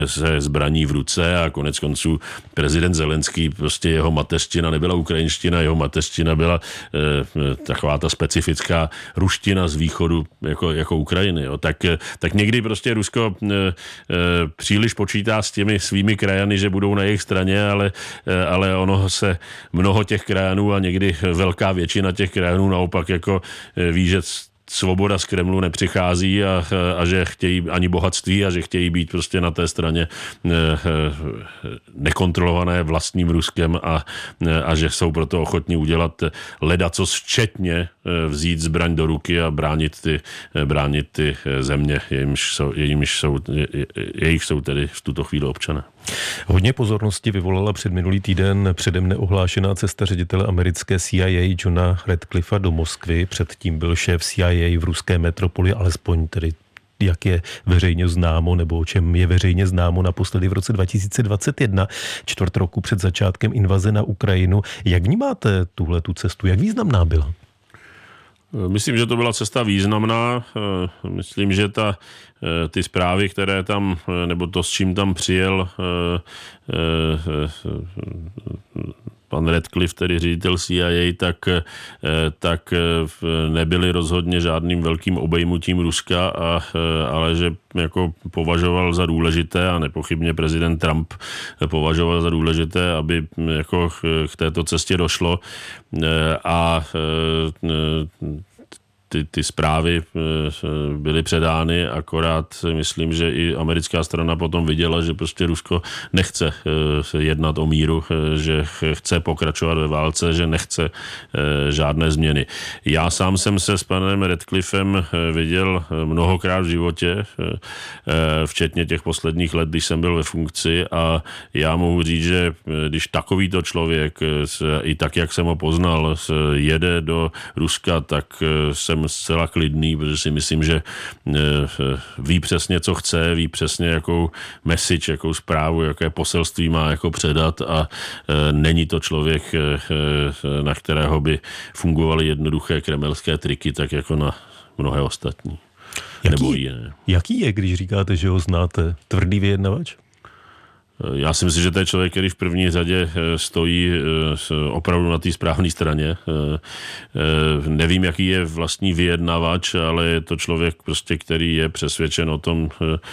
se zbraní v ruce a konec konců prezident Zelenský, prostě jeho mateřština nebyla ukrajinština, jeho mateřština byla taková ta specifická ruština z východu jako Ukrajiny. Jo. Tak někdy prostě Rusko příliš počítá s těmi svými krajany, že budou na jejich straně, ale ono se mnoho těch krajanů a někdy velká většina těch krajanů naopak jako ví, že svoboda z Kremlu nepřichází a že chtějí ani bohatství a že chtějí být prostě na té straně nekontrolované vlastním Ruskem a že jsou proto ochotní udělat ledacos včetně vzít zbraň do ruky a bránit ty země, jejich jsou tedy v tuto chvíli občané. Hodně pozornosti vyvolala minulý týden předem neohlášená cesta ředitele americké CIA Johna Radcliffa do Moskvy. Předtím byl šéf CIA v ruské metropoli, alespoň tedy jak je veřejně známo, nebo o čem je veřejně známo naposledy v roce 2021, čtvrt roku před začátkem invaze na Ukrajinu. Jak vnímáte tuhletu cestu? Jak významná byla? Myslím, že to byla cesta významná. Myslím, že ty zprávy, které tam, nebo to, s čím tam přijel pan Radcliffe, tedy ředitel CIA, tak nebyly rozhodně žádným velkým obejmutím Ruska, ale že jako považoval za důležité a nepochybně prezident Trump považoval za důležité, aby jako k této cestě došlo a ty zprávy byly předány, akorát myslím, že i americká strana potom viděla, že prostě Rusko nechce jednat o míru, že chce pokračovat ve válce, že nechce žádné změny. Já sám jsem se s panem Radcliffem viděl mnohokrát v životě, včetně těch posledních let, když jsem byl ve funkci a já mohu říct, že když takovýto člověk, i tak, jak jsem ho poznal, jede do Ruska, tak jsem zcela klidný, protože si myslím, že ví přesně, co chce, ví přesně, jakou message, jakou zprávu, jaké poselství má jako předat a není to člověk, na kterého by fungovaly jednoduché kremelské triky, tak jako na mnohé ostatní. Jaký je, když říkáte, že ho znáte? Tvrdý vyjednavač? Já si myslím, že to je člověk, který v první řadě stojí opravdu na té správné straně. Nevím, jaký je vlastní vyjednavač, ale je to člověk, prostě, který je přesvědčen o tom,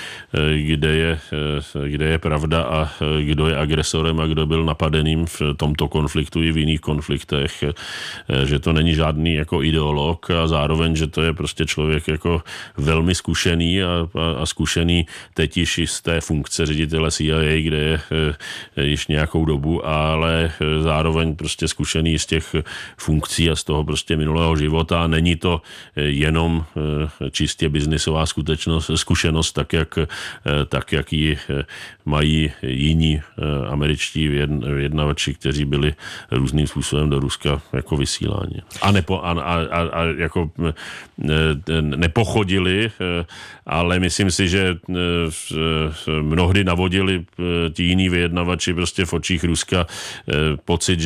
kde je pravda a kdo je agresorem a kdo byl napadeným v tomto konfliktu i v jiných konfliktech. Že to není žádný jako ideolog a zároveň, že to je prostě člověk jako velmi zkušený a zkušený teď již z té funkce ředitele CIA, kde je již nějakou dobu, ale zároveň prostě zkušený z těch funkcí a z toho prostě minulého života. Není to jenom čistě biznisová zkušenost, tak jak ji mají jiní američtí vyjednavači, kteří byli různým způsobem do Ruska jako vysíláni. A jako nepochodili, ale myslím si, že mnohdy navodili ti jiní vyjednavači prostě v očích Ruska pocit,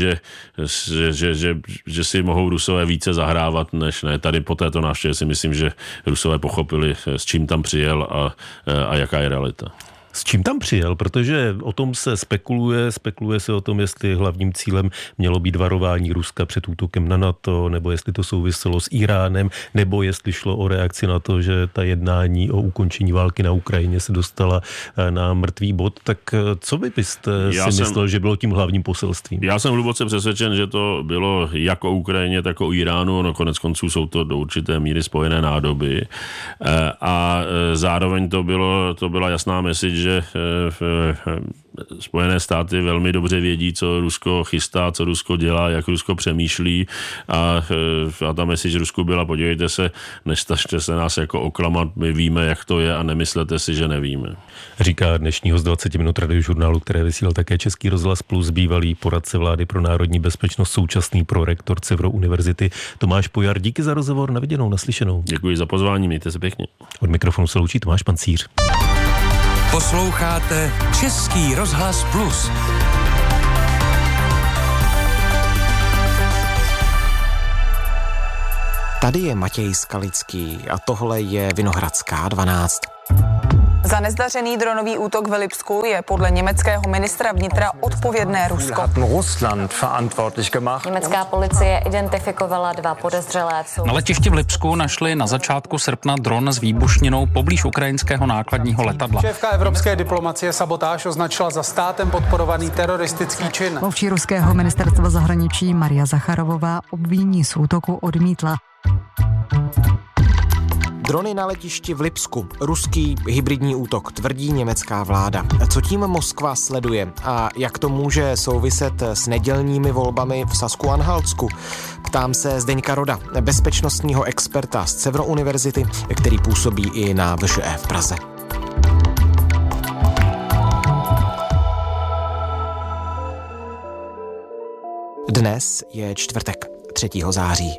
že si mohou Rusové více zahrávat, než ne. Tady po této návštěvě si myslím, že Rusové pochopili, s čím tam přijel a jaká je realita. S čím tam přijel? Protože o tom se spekuluje se o tom, jestli hlavním cílem mělo být varování Ruska před útokem na NATO, nebo jestli to souviselo s Iránem, nebo jestli šlo o reakci na to, že ta jednání o ukončení války na Ukrajině se dostala na mrtvý bod. Tak co byste si myslel, že bylo tím hlavním poselstvím? Já jsem hluboce přesvědčen, že to bylo jak o Ukrajině, tak o Iránu. No, konec konců jsou to do určité míry spojené nádoby. A zároveň to byla jasná message, že Spojené státy velmi dobře vědí, co Rusko chystá, co Rusko dělá, jak Rusko přemýšlí a ta message Rusku byla, podívejte se, nestažte se nás jako oklamat, my víme, jak to je a nemyslete si, že nevíme. Říká dnešní host 20 minut radiožurnálu, které vysílal také Český rozhlas Plus, bývalý poradce vlády pro národní bezpečnost, současný prorektor Cevro univerzity Tomáš Pojar. Díky za rozhovor, na viděnou, naslyšenou. Děkuji za pozvání, mějte se pěkně. Od mikrofonu se loučí Tomáš Pancíř. Posloucháte Český rozhlas Plus. Tady je Matěj Skalický a tohle je Vinohradská 12. Za nezdařený dronový útok v Lipsku je podle německého ministra vnitra odpovědné Rusko. Německá policie identifikovala 2 podezřelé. Na letišti v Lipsku našli na začátku srpna dron s výbušninou poblíž ukrajinského nákladního letadla. Šéfka evropské diplomacie sabotáž označila za státem podporovaný teroristický čin. Mluvčí ruského ministerstva zahraničí Maria Zacharovová obvinění z útoku odmítla. Drony na letišti v Lipsku. Ruský hybridní útok, tvrdí německá vláda. Co tím Moskva sleduje a jak to může souviset s nedělními volbami v Sasku-Anhaltsku? Ptám se Zdeňka Roda, bezpečnostního experta z Cevro univerzity, který působí i na VŠE v Praze. Dnes je čtvrtek, 3. září.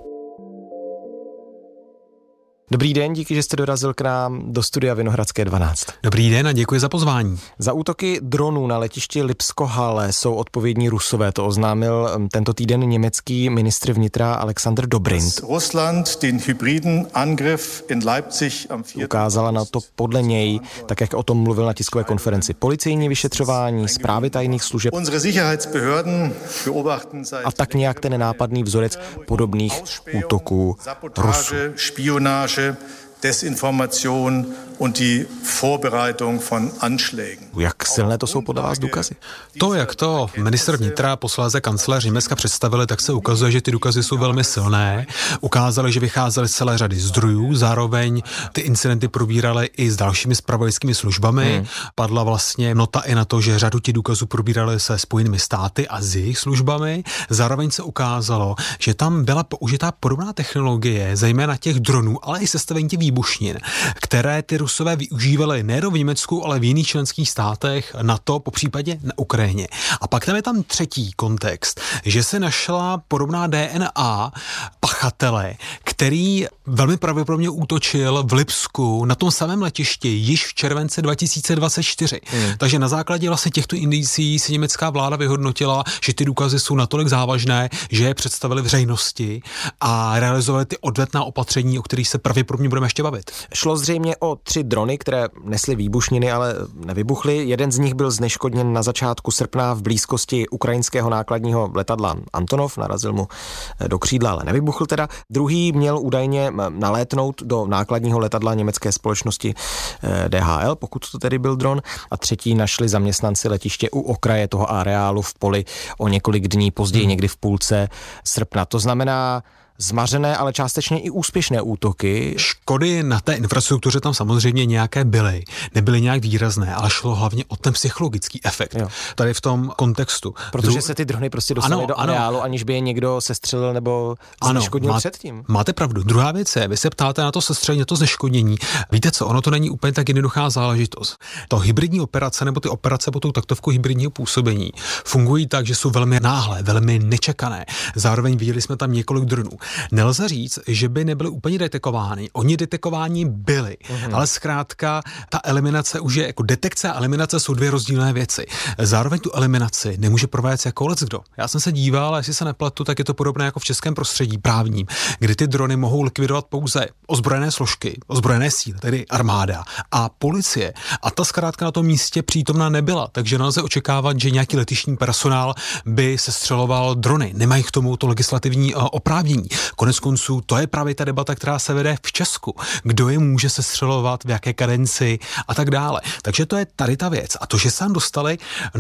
Dobrý den, díky, že jste dorazil k nám do studia Vinohradské 12. Dobrý den a děkuji za pozvání. Za útoky dronů na letišti Lipsko-Halle jsou odpovědní Rusové, to oznámil tento týden německý ministr vnitra Alexander Dobrindt. Ukázala na to podle něj, tak jak o tom mluvil na tiskové konferenci, policejní vyšetřování, zprávy tajných služeb a tak nějak ten nápadný vzorec podobných útoků Rusů. Desinformation und die Vorbereitung von Anschlägen. Jak silné to jsou podle vás důkazy? To, jak to ministr vnitra, posléze kancléř Německa představili, tak se ukazuje, že ty důkazy jsou velmi silné. Ukázali, že vycházely z celé řady zdrojů, zároveň ty incidenty probírali i s dalšími zpravodajskými službami. Padla vlastně nota i na to, že řadu těch důkazů probírali se Spojenými státy a s jejich službami. Zároveň se ukázalo, že tam byla použitá podobná technologie, zejména těch dronů, ale i sestavení těch výbušnin, které ty Rusové využívali nejen v Německu, ale v jiných členských státech NATO, popřípadě na Ukrajině. A pak tam je tam třetí kontext, že se našla podobná DNA pachatele, který velmi pravděpodobně útočil v Lipsku na tom samém letišti již v červenci 2024. Takže na základě vlastně těchto indicií si německá vláda vyhodnotila, že ty důkazy jsou natolik závažné, že je představili veřejnosti a realizovali ty odvetná opatření, o kterých se pravděpodobně budeme ještě bavit. Šlo zřejmě o 3 drony, které nesly výbušniny, ale nevybuchly. Jeden z nich byl zneškodněn na začátku srpna v blízkosti ukrajinského nákladního letadla Antonov, narazil mu do křídla, ale nevybuchl teda. Druhý měl údajně nalétnout do nákladního letadla německé společnosti DHL, pokud to tedy byl dron, a třetí našli zaměstnanci letiště u okraje toho areálu v poli o několik dní později, někdy v půlce srpna. To znamená zmařené, ale částečně i úspěšné útoky. Škody na té infrastruktuře tam samozřejmě nějaké byly. Nebyly nějak výrazné, ale šlo hlavně o ten psychologický efekt. Jo. Tady v tom kontextu. Protože se ty drony prostě dostaly do areálu, aniž by je někdo sestřelil nebo zneškodnil předtím. Máte pravdu. Druhá věc je, vy se ptáte na to sestřelení, na to zneškodnění. Víte co, ono to není úplně tak jednoduchá záležitost. To hybridní operace nebo ty operace pod tou taktovkou hybridního působení fungují tak, že jsou velmi náhlé, velmi nečekané. Zároveň viděli jsme tam několik dronů. Nelze říct, že by nebyly úplně detekovány. Oni detekováni byli, ale zkrátka ta eliminace už je, jako detekce a eliminace jsou 2 rozdílné věci. Zároveň tu eliminaci nemůže provést jako leckdo. Já jsem se díval, a jestli se nepletu, tak je to podobné jako v českém prostředí právním, kdy ty drony mohou likvidovat pouze ozbrojené složky, ozbrojené síly, tedy armáda a policie. A ta zkrátka na tom místě přítomná nebyla, takže nelze očekávat, že nějaký letištní personál by sestřeloval drony. Nemají k tomu to legislativní oprávnění. Koneckonců to je právě ta debata, která se vede v Česku. Kdo je může sestřelovat, v jaké kadenci a tak dále. Takže to je tady ta věc. A to, že se tam dostali,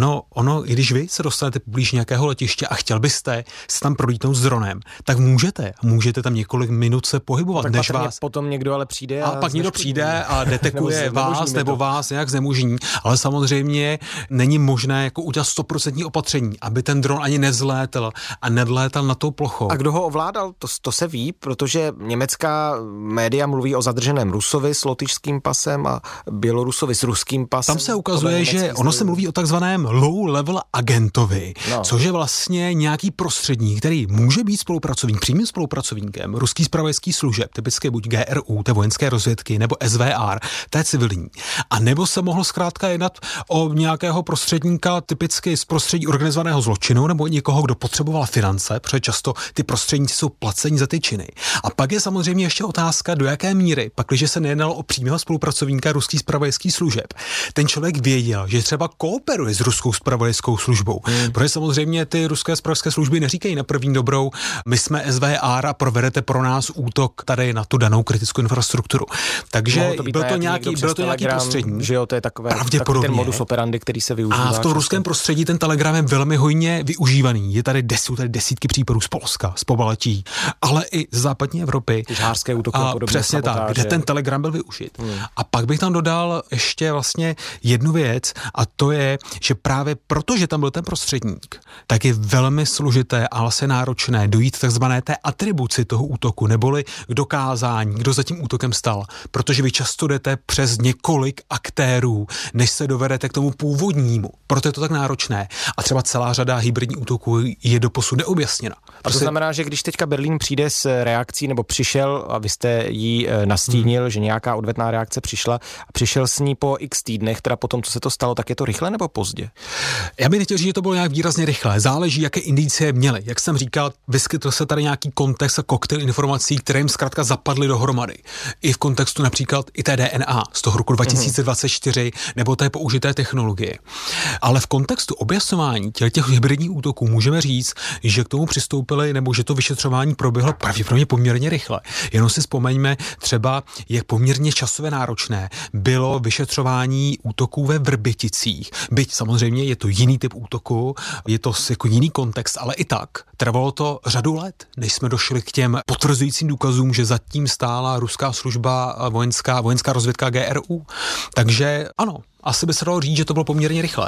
i když vy se dostanete poblíž nějakého letiště a chtěl byste se tam prolítnout s dronem, tak můžete tam několik minut se pohybovat, tak než vás. Potom někdo ale přijde a pak někdo přijde a detekuje nebo vás nějak znemožní, ale samozřejmě není možné jako udělat 100% opatření, aby ten dron ani nevzlétl a nedlétal na tou plochou. A kdo ho ovládal? To se ví, protože německá média mluví o zadrženém Rusovi s lotyšským pasem a Bělorusovi s ruským pasem. Tam se ukazuje, že ono se mluví o takzvaném low-level agentovi, což je vlastně nějaký prostředník, který může být přímým spolupracovníkem ruských zpravodajských služeb, typicky buď GRU, té vojenské rozvědky, nebo SVR, té civilní. A nebo se mohlo zkrátka jednat o nějakého prostředníka typicky z prostředí organizovaného zločinu, nebo někoho, kdo potřeboval finance, protože často ty prostředníci jsou placení za ty činy. A pak je samozřejmě ještě otázka, do jaké míry, pakliže se nejednalo o přímého spolupracovníka ruských zpravodajských služeb, ten člověk věděl, že třeba kooperuje s ruskou zpravodajskou službou. Protože samozřejmě ty ruské zpravodajské služby neříkají na první dobrou, my jsme SVR a provedete pro nás útok tady na tu danou kritickou infrastrukturu. Takže byl to nějaký prostředník. Že jo, to je takový ten modus operandi, který se využívá. A v tom ruském prostředí ten Telegram je velmi hojně využívaný. Jsou tady desítky případů z Polska, z Pobaltí, ale i z západní Evropy. Žhářské útoky a podobně. Přesně tak, kde ten Telegram byl využit. A pak bych tam dodal ještě vlastně jednu věc, a to je, že právě protože tam byl ten prostředník, tak je velmi složité a vlastně náročné dojít takzvané té atribuci toho útoku, neboli k dokázání, kdo za tím útokem stal, protože vy často jdete přes několik aktérů, než se dovedete k tomu původnímu. Proto je to tak náročné. A třeba celá řada hybridních útoků je doposud neobjasněna. A to znamená, že když teďka Berlín přijde s reakcí, nebo přišel, a vy jste jí nastínil, že nějaká odvetná reakce přišla, a přišel s ní po x týdnech, teda potom, co se to stalo, tak je to rychle nebo pozdě? Já bych nechtěl říct, že to bylo nějak výrazně rychle. Záleží, jaké indicie měly. Jak jsem říkal, vyskytl se tady nějaký kontext a koktejl informací, které jim zkrátka zapadly dohromady. I v kontextu například i té DNA z toho roku 2024 nebo té použité technologie. Ale v kontextu objasňování těch hybridních útoků můžeme říct, že k tomu přistoupili, nebo že to vyšetřování proběhlo pravděpodobně poměrně rychle. Jenom si vzpomeňme třeba, jak poměrně časově náročné bylo vyšetřování útoků ve Vrběticích. Byť samozřejmě je to jiný typ útoku, je to jako jiný kontext, ale i tak trvalo to řadu let, než jsme došli k těm potvrzujícím důkazům, že zatím stála ruská služba vojenská rozvědka GRU. Takže ano, asi by se dalo říct, že to bylo poměrně rychlé.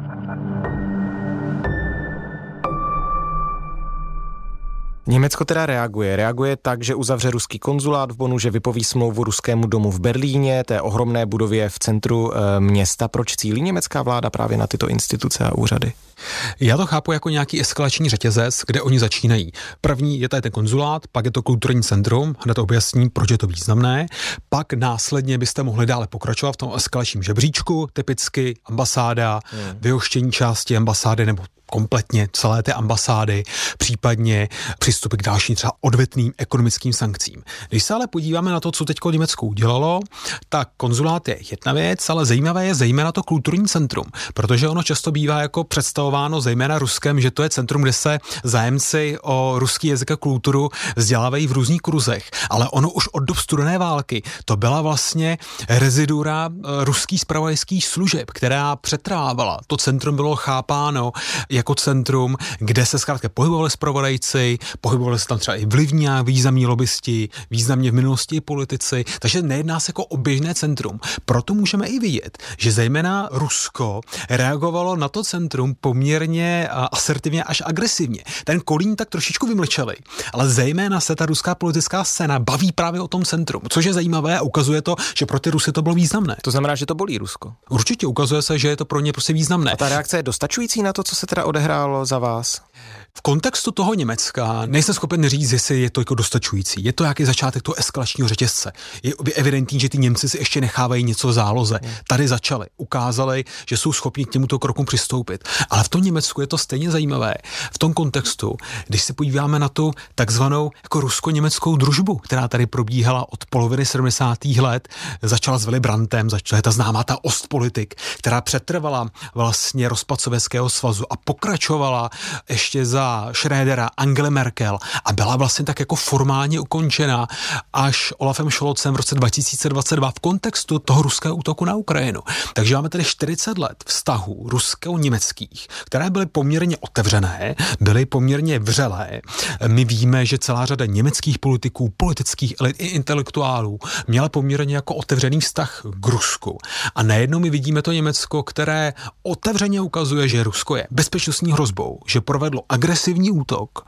Německo teda reaguje tak, že uzavře ruský konzulát v Bonnu, že vypoví smlouvu ruskému domu v Berlíně, té ohromné budově v centru města. Proč cílí německá vláda právě na tyto instituce a úřady? Já to chápu jako nějaký eskalační řetězec, kde oni začínají. První je tady ten konzulát, pak je to kulturní centrum, hned to objasním, proč je to významné. Pak následně byste mohli dále pokračovat v tom eskalačním žebříčku, typicky ambasáda, vyhoštění části ambasády nebo kompletně celé té ambasády, případně přistupy k dalším třeba odvetným ekonomickým sankcím. Když se ale podíváme na to, co teďko Německo udělalo, tak konzulát je jedna věc, ale zajímavé je zejména to kulturní centrum, protože ono často bývá jako představováno zejména Ruskem, že to je centrum, kde se zájemci o ruský jazyk a kulturu vzdělávají v různých kruzech, ale ono už od dob studené války to byla vlastně rezidura ruských zpravodajských služeb, která přetrávala. To centrum bylo chápáno jako centrum, kde se zkrátka pohybovali zpravodajci, pohybovali se tam třeba i vlivní a významní lobbysti, významně v minulosti i politici, takže nejedná se jako o běžné centrum. Proto můžeme i vidět, že zejména Rusko reagovalo na to centrum poměrně asertivně až agresivně. Ten Kolín tak trošičku vymlčeli, ale zejména se ta ruská politická scéna baví právě o tom centrum, což je zajímavé a ukazuje to, že pro ty Rusy to bylo významné. To znamená, že to bolí Rusko. Určitě ukazuje se, že je to pro ně prostě významné. A ta reakce je dostačující na to, co se teda odehrálo za vás? V kontextu toho Německa nejsem schopen říct, jestli je to jako dostačující. Je to nějaký začátek toho eskalačního řetězce. Je evidentní, že ty Němci si ještě nechávají něco v záloze. Tady začali, ukázali, že jsou schopni k těmuto krokům přistoupit. Ale v tom Německu je to stejně zajímavé. V tom kontextu, když se podíváme na tu takzvanou jako rusko-německou družbu, která tady probíhala od poloviny 70. let, začala s Willy Brandtem, začala ta známá ta Ostpolitik, která přetrvala vlastně rozpad Sovětského svazu a pokračovala ještě za Schrödera, Angely Merkel a byla vlastně tak jako formálně ukončena až Olafem Scholzem v roce 2022 v kontextu toho ruského útoku na Ukrajinu. Takže máme tedy 40 let vztahů rusko-německých, které byly poměrně otevřené, byly poměrně vřelé. My víme, že celá řada německých politiků, politických elit i intelektuálů měla poměrně jako otevřený vztah k Rusku. A najednou my vidíme to Německo, které otevřeně ukazuje, že Rusko je bezpečnostní hrozbou, že provedlo agresivní útok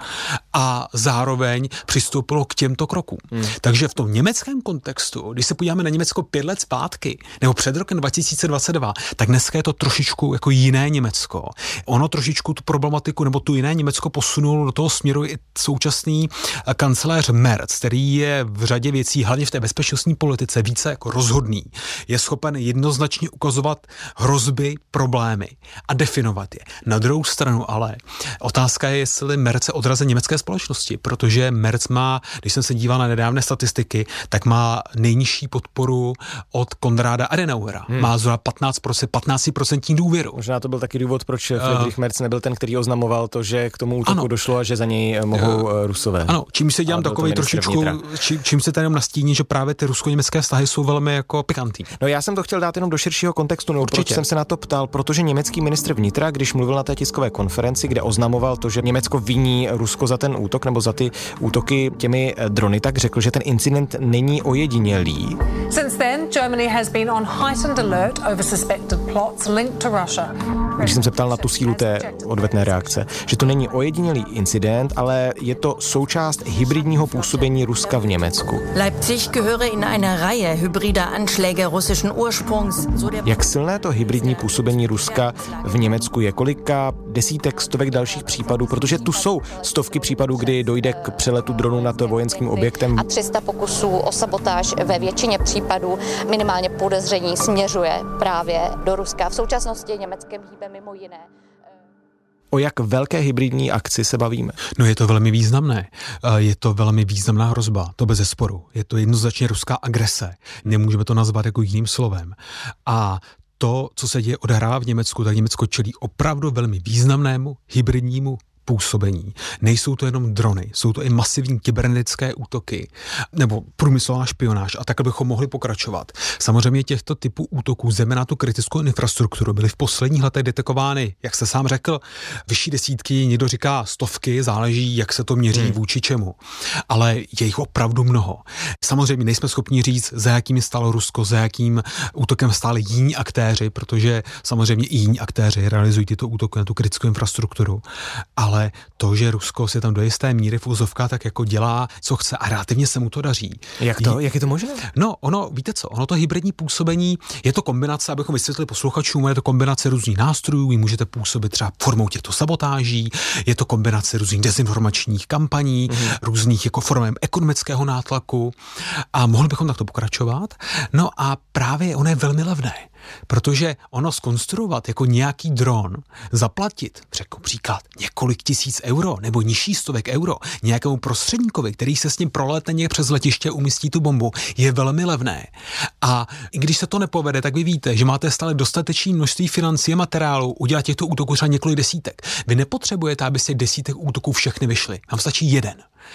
a zároveň přistoupilo k těmto krokům. Takže v tom německém kontextu, když se podíváme na Německo 5 let zpátky, nebo před rokem 2022, tak dneska je to trošičku jako jiné Německo. Ono trošičku tu problematiku nebo tu jiné Německo posunul do toho směru i současný kancléř Merz, který je v řadě věcí, hlavně v té bezpečnostní politice, více jako rozhodný. Je schopen jednoznačně ukazovat hrozby, problémy a definovat je. Na druhou stranu, ale otázka je, jestli Merc je odrazem německé společnosti, protože Merc má, když jsem se díval na nedávné statistiky, tak má nejnižší podporu od Konráda Adenauera. Má zhruba 15% důvěru. Možná to byl taky důvod, proč Friedrich Merz nebyl ten, který oznamoval to, že k tomu útoku došlo a že za něj mohou Rusové. Ano, čím se dělám takový trošičku, čím se tady jenom nastíní, že právě ty rusko-německé vztahy jsou velmi jako pikantní. No já jsem to chtěl dát jenom do širšího kontextu, no, proč jsem se na to ptal, protože německý ministr vnitra, když mluvil na té tiskové konferenci, kde oznamoval to, že Německo viní Rusko za ten útok nebo za ty útoky těmi drony, tak řekl, že ten incident není ojedinělý. Since then, Germany has been on heightened alert over suspected plots linked to Russia. Když jsem se ptal na tu sílu té odvetné reakce, že to není ojedinělý incident, ale je to součást hybridního působení Ruska v Německu. Leipzig gehöre in einer Reihe hybrider Anschläge russischen Ursprungs. Jak silné to hybridní působení Ruska v Německu je? Kolika desítek, stovek dalších případů? Protože tu jsou stovky případů, kdy dojde k přeletu dronu nad vojenským objektem. A 300 pokusů o sabotáž. Ve většině případů minimálně podezření směřuje právě do Ruska. V současnosti Německém hýbe mimo jiné. O jak velké hybridní akci se bavíme? No je to velmi významné. Je to velmi významná hrozba, to bez zesporu. Je to jednoznačně ruská agrese. Nemůžeme to nazvat jako jiným slovem. A to, co se děje, odehrává v Německu, tak Německo čelí opravdu velmi významnému hybridnímu působení. Nejsou to jenom drony, jsou to i masivní kybernetické útoky nebo průmyslová špionáž a tak bychom mohli pokračovat. Samozřejmě těchto typů útoků zejména tu kritickou infrastrukturu byly v posledních letech detekovány, jak jste sám řekl, vyšší desítky, někdo říká stovky, záleží, jak se to měří vůči čemu. Ale je jich opravdu mnoho. Samozřejmě nejsme schopni říct, za jakým stálo Rusko, za jakým útokem stáli jiní aktéři, protože samozřejmě i jiní aktéři realizují tyto útoky na tu kritickou infrastrukturu. Ale to, že Rusko se tam do jisté míry v úzovkách tak jako dělá, co chce a relativně se mu to daří. Jak je to možné? No, víte co, ono to hybridní působení, je to kombinace, abychom vysvětlili posluchačům, je to kombinace různých nástrojů, vy můžete působit třeba formou těchto sabotáží, je to kombinace různých dezinformačních kampaní, různých jako formem ekonomického nátlaku a mohli bychom takto pokračovat. No a právě ono je velmi levné. Protože ono zkonstruovat jako nějaký dron, zaplatit, řeknu příklad, několik tisíc euro nebo nižší stovek euro nějakému prostředníkovi, který se s ním prolétne někde přes letiště a umístí tu bombu, je velmi levné. A i když se to nepovede, tak vy víte, že máte stále dostatečné množství financí a materiálu udělat těchto útoků třeba několik desítek. Vy nepotřebujete, aby z těch desítek útoků všechny vyšly. Vám stačí jeden.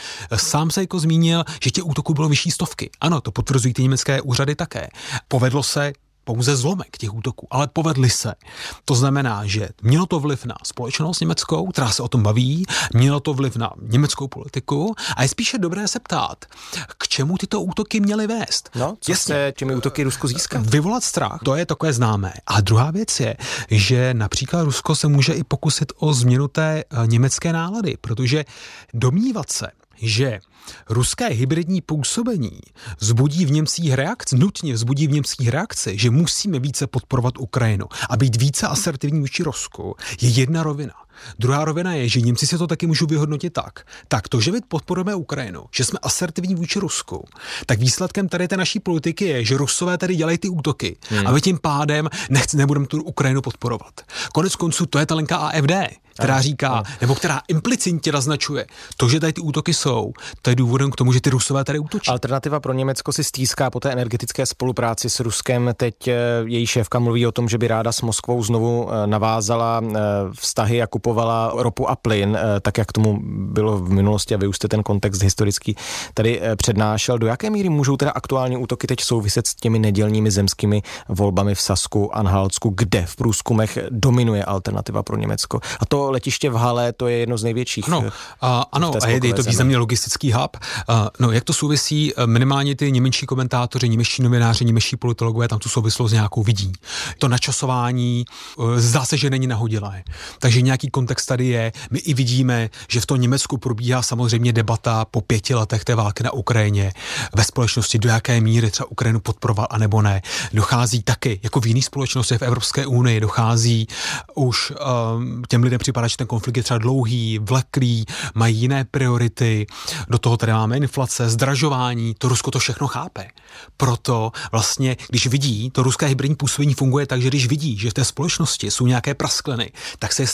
Sám se jako zmínil, že těch útoků bylo vyšší stovky. Ano, to potvrzují ty německé úřady také. Povedlo se pouze zlomek těch útoků, ale povedli se. To znamená, že mělo to vliv na společnost německou, která se o tom baví, mělo to vliv na německou politiku a je spíše dobré se ptát, k čemu tyto útoky měly vést. No, co se těmi útoky Rusko získat? Vyvolat strach, to je takové známé. A druhá věc je, že například Rusko se může i pokusit o změnu té německé nálady, protože domnívat se, že ruské hybridní působení vzbudí v Němcích nutně vzbudí v Němcích reakci, že musíme více podporovat Ukrajinu a být více asertivní vůči Rusku, je jedna rovina. Druhá rovina je, že Němci si to taky můžou vyhodnotit tak to, že my podporujeme Ukrajinu, že jsme asertivní vůči Rusku, tak výsledkem tady té naší politiky je, že Rusové tady dělají ty útoky a my tím pádem nebudeme tu Ukrajinu podporovat. Konec konců to je ta linka AfD, která říká, nebo která implicitně naznačuje, to, že tady ty útoky jsou, to je důvodem k tomu, že ty Rusové tady útočí. Alternativa pro Německo si stýská po té energetické spolupráci s Ruskem. Teď její šéfka mluví o tom, že by ráda s Moskvou znovu navázala vztahy a kupovala ropu a plyn, tak jak tomu bylo v minulosti a vy už jste ten kontext historický tady přednášel. Do jaké míry můžou teda aktuální útoky teď souviset s těmi nedělními zemskými volbami v Sasku, Anhaltsku, kde v průzkumech dominuje alternativa pro Německo? A to letiště v Halle, to je jedno z největších. Ano, a je to významně logistický hub. Jak to souvisí, minimálně ty němečtí komentátoři, němečtí novináři, němečtí politologové tam tu souvislost nějakou vidí. To načasování zdá se, že není nahodilé. Takže nějaký kontext tady je. My i vidíme, že v tom Německu probíhá samozřejmě debata po 5 letech té války na Ukrajině ve společnosti, do jaké míry třeba Ukrajinu podporoval a nebo ne. Dochází taky, jako v jiných společnostech v Evropské unii, dochází už těm lidem připadá, že ten konflikt je třeba dlouhý, vleklý, mají jiné priority, do toho tady máme inflace, zdražování, to Rusko to všechno chápe. Proto vlastně, když vidí, to ruské hybridní působení funguje tak, že když vidí, že v té společnosti jsou nějaké praskliny, tak se je snaží ještě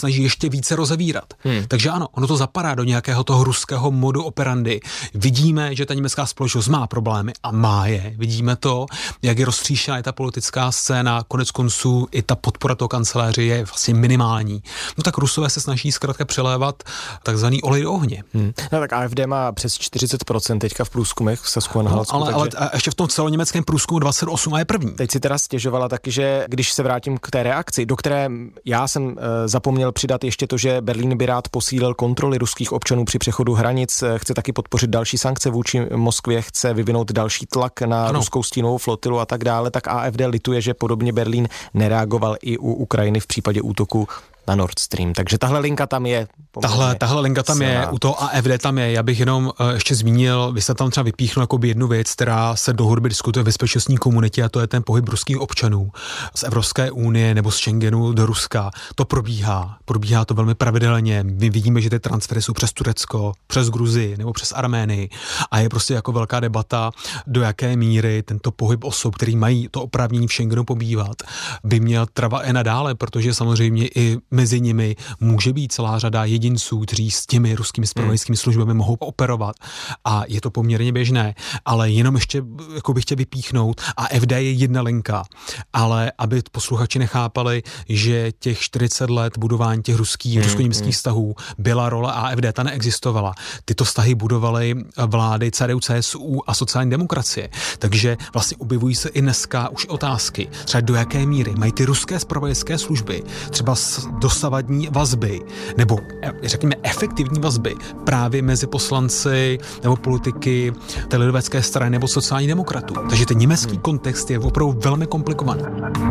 ještě více rozevírat. Takže ano, ono to zapadá do nějakého toho ruského modu operandy. Vidíme, že ta německá společnost má problémy a má je. Vidíme to, jak je roztříštěná je ta politická scéna, konec konců i ta podpora toho kancléře je vlastně minimální. No tak Rusové se snaží zkrátka přelévat takzvaný olej do ohně. No tak AfD má přes 40% teďka v průzkumech v Sasku-Anhaltsku. Ale ještě v tom celoněmeckém průzkumu 28 a je první. Teď si teda stěžovala taky, že když se vrátím k té reakci, do které já jsem zapomněl přidat ještě to, že Berlín by rád posílil kontroly ruských občanů při přechodu hranic, chce taky podpořit další sankce vůči Moskvě, chce vyvinout další tlak na ruskou stínovou flotilu a tak dále, tak AfD lituje, že podobně Berlín nereagoval i u Ukrajiny v případě útoku na Nord Stream. Takže tahle linka tam je. Tahle linka tam je, u toho AfD tam je. Já bych jenom ještě zmínil, vy jste tam třeba vypíchnul jako jednu věc, která se dlouhodobě diskutuje v bezpečnostní komunitě, a to je ten pohyb ruských občanů z Evropské unie nebo z Schengenu do Ruska. To probíhá to velmi pravidelně. My vidíme, že ty transfery jsou přes Turecko, přes Gruzii nebo přes Arménii a je prostě jako velká debata, do jaké míry tento pohyb osob, který mají to oprávnění v Schengenu pobývat, by měl trvat i nadále, protože samozřejmě i mezi nimi může být celá řada jedinců, kteří s těmi ruskými zpravodajskými službami mohou operovat a je to poměrně běžné, ale jenom ještě jako bych chtěl vypíchnout a AfD je jedna linka, ale aby posluchači nechápali, že těch 40 let budování těch rusko-německých vztahů byla role AfD, ta neexistovala. Tyto vztahy budovaly vlády CDU, CSU a sociální demokracie, takže vlastně objevují se i dneska už otázky, třeba do jaké míry mají ty ruské zpravodajské služby třeba dosavadní vazby, nebo řekněme efektivní vazby právě mezi poslanci nebo politiky té lidovecké strany nebo sociální demokratů. Takže ten německý kontext je opravdu velmi komplikovaný.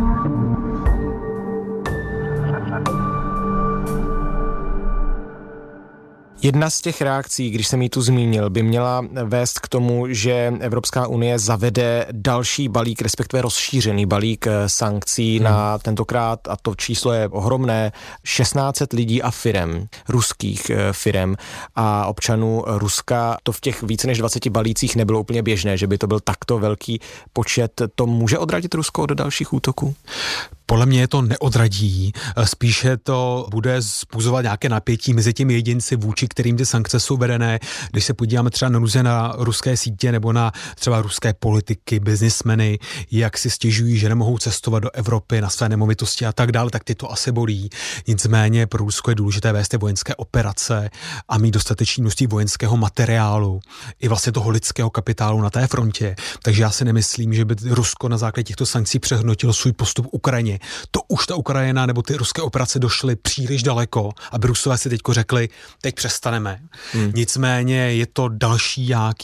Jedna z těch reakcí, když jsem ji tu zmínil, by měla vést k tomu, že Evropská unie zavede další balík, respektive rozšířený balík sankcí na tentokrát, a to číslo je ohromné, 1600 lidí a firem, ruských firem a občanů Ruska. To v těch více než 20 balících nebylo úplně běžné, že by to byl takto velký počet. To může odradit Rusko od dalších útoků? Podle mě je to neodradí, spíše to bude způsobovat nějaké napětí mezi těmi jedinci, vůči kterým ty sankce jsou vedené. Když se podíváme třeba na ruské sítě nebo na třeba ruské politiky, biznismeny, jak si stěžují, že nemohou cestovat do Evropy na své nemovitosti a tak dále, tak ty to asi bolí. Nicméně pro Rusko je důležité vést vojenské operace a mít dostatečné množství vojenského materiálu i vlastně toho lidského kapitálu na té frontě. Takže já si nemyslím, že by Rusko na základě těchto sankcí přehodnotilo svůj postup v Ukrajině. To už ta Ukrajina nebo ty ruské operace došly příliš daleko, aby Rusové si teďko řekli, teď přestaneme. Nicméně je to další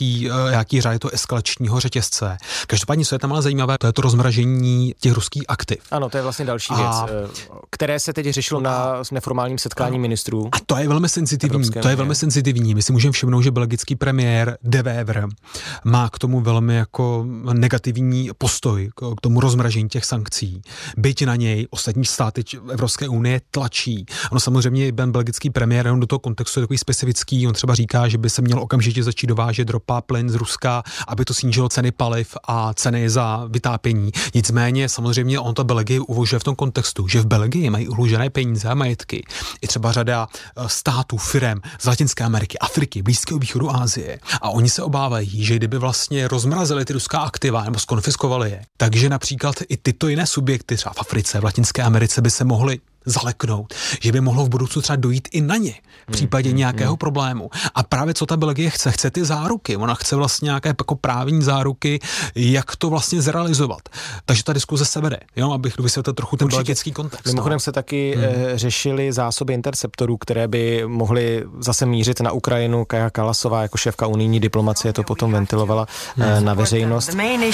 jaký řád to eskalačního řetězce. Každopádně, co je tam ale zajímavé, to je to rozmražení těch ruských aktiv. Ano, to je vlastně další věc, které se teď řešilo na neformálním setkání ministrů. A to je velmi senzitivní. My si můžeme všimnout, že belgický premiér De Wever má k tomu velmi jako negativní postoj k tomu rozmražení těch sankcí. Byť na něj ostatní státy Evropské unie tlačí. Ono samozřejmě ten belgický premiér jenom do toho kontextu je takový specifický. On třeba říká, že by se měl okamžitě začít dovážet ropa, plyn z Ruska, aby to snížilo ceny paliv a ceny za vytápění. Nicméně samozřejmě on to Belgii uvažuje v tom kontextu, že v Belgii mají uhlužené peníze a majetky. I třeba řada států, firem z Latinské Ameriky, Afriky, Blízkého východu, Asie. A oni se obávají, že kdyby vlastně rozmrazili ty ruská aktiva nebo skonfiskovali je, takže například i tyto jiné subjekty třeba v Africe, v Latinské Americe by se mohly zaleknout, že by mohlo v budoucnu třeba dojít i na ně v případě nějakého problému. A právě co ta Belgie chce ty záruky. Ona chce vlastně nějaké jako právní záruky, jak to vlastně zrealizovat. Takže ta diskuze se vede, jo, abych vysvětlil trochu ten belgický kontext. Mimochodem se taky řešily zásoby interceptorů, které by mohly zase mířit na Ukrajinu. Kaja Kalasová jako šéfka unijní diplomacie to potom ventilovala na veřejnost.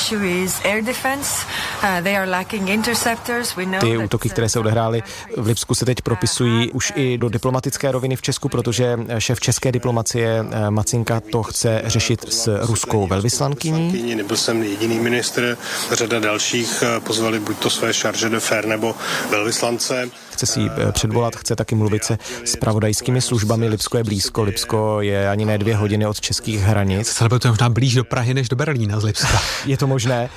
Ty útoky, které se odehrály v Lipsku, se teď propisují už i do diplomatické roviny v Česku, protože šéf české diplomacie Macinka to chce řešit s ruskou velvyslankyní. Nebyl jsem jediný ministr, řada dalších pozvali buď to své charge d'affaires nebo velvyslance. Chce si předvolat, chce taky mluvit se zpravodajskými službami. Lipsko je blízko, Lipsko je ani ne 2 hodiny od českých hranic. To je možná blíž do Prahy než do Berlína z Lipska. Je to možné.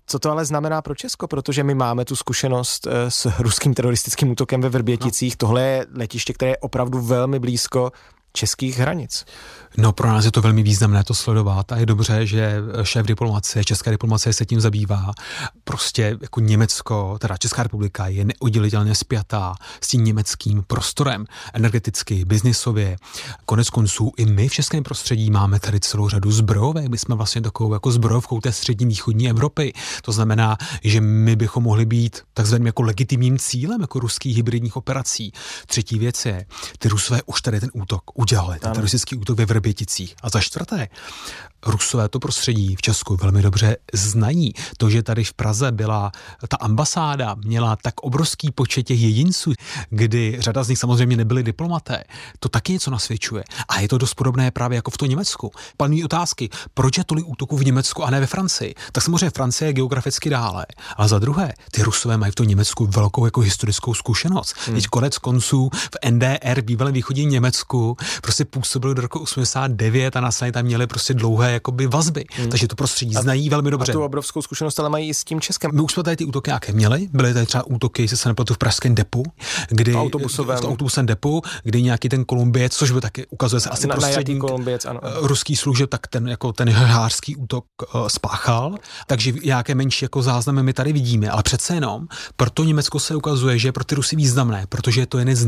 Co to ale znamená pro Česko? Protože my máme tu zkušenost s ruským teroristickým útokem ve Vrběticích. Tohle je letiště, které je opravdu velmi blízko českých hranic. No, pro nás je to velmi významné to sledovat a je dobře, že šéf diplomacie, české diplomacie se tím zabývá. Prostě jako Německo, teda Česká republika je neoddělitelně spjatá s tím německým prostorem, energeticky, biznisově. Konec konců i my v českém prostředí máme tady celou řadu zbrojovek. My jsme vlastně takovou jako zbrojovkou té střední východní Evropy. To znamená, že my bychom mohli být takzvaným jako legitimním cílem jako ruských hybridních operací. Třetí věc je, ty Rusové už tady ten útok udělali, ten teroristický útok ve Vrběticích. A za čtvrté, Rusové to prostředí v Česku velmi dobře znají. To, že tady v Praze byla ta ambasáda, měla tak obrovský počet těch jedinců, kdy řada z nich samozřejmě nebyli diplomaté, to taky něco nasvědčuje. A je to dost podobné právě jako v tom Německu. Panují otázky, proč je tolik útoků v Německu a ne ve Francii? Tak samozřejmě Francie je geograficky dále. Ale za druhé, ty Rusové mají v tom Německu velkou jako historickou zkušenost. Teď konec konců v NDR, bývalém východním Německu, prostě působili do roku 89 a následně tam měli prostě dlouhé jakoby vazby. Takže to prostředí znají velmi dobře. A tu obrovskou zkušenost ale mají i s tím Českem. My už jsme tady ty útoky nějaké měli, byly tady třeba útoky, jestli se nepletu, v pražském depu, kdy autobusem depu, kdy nějaký ten Kolumbiec, což by taky ukazuje se asi prostředník ruský služeb, tak ten jako ten hářský útok spáchal. Takže nějaké menší jako záznamy my tady vidíme, ale přece jenom proto Německo se ukazuje, že je pro ty Rusy významné, protože je to jeden z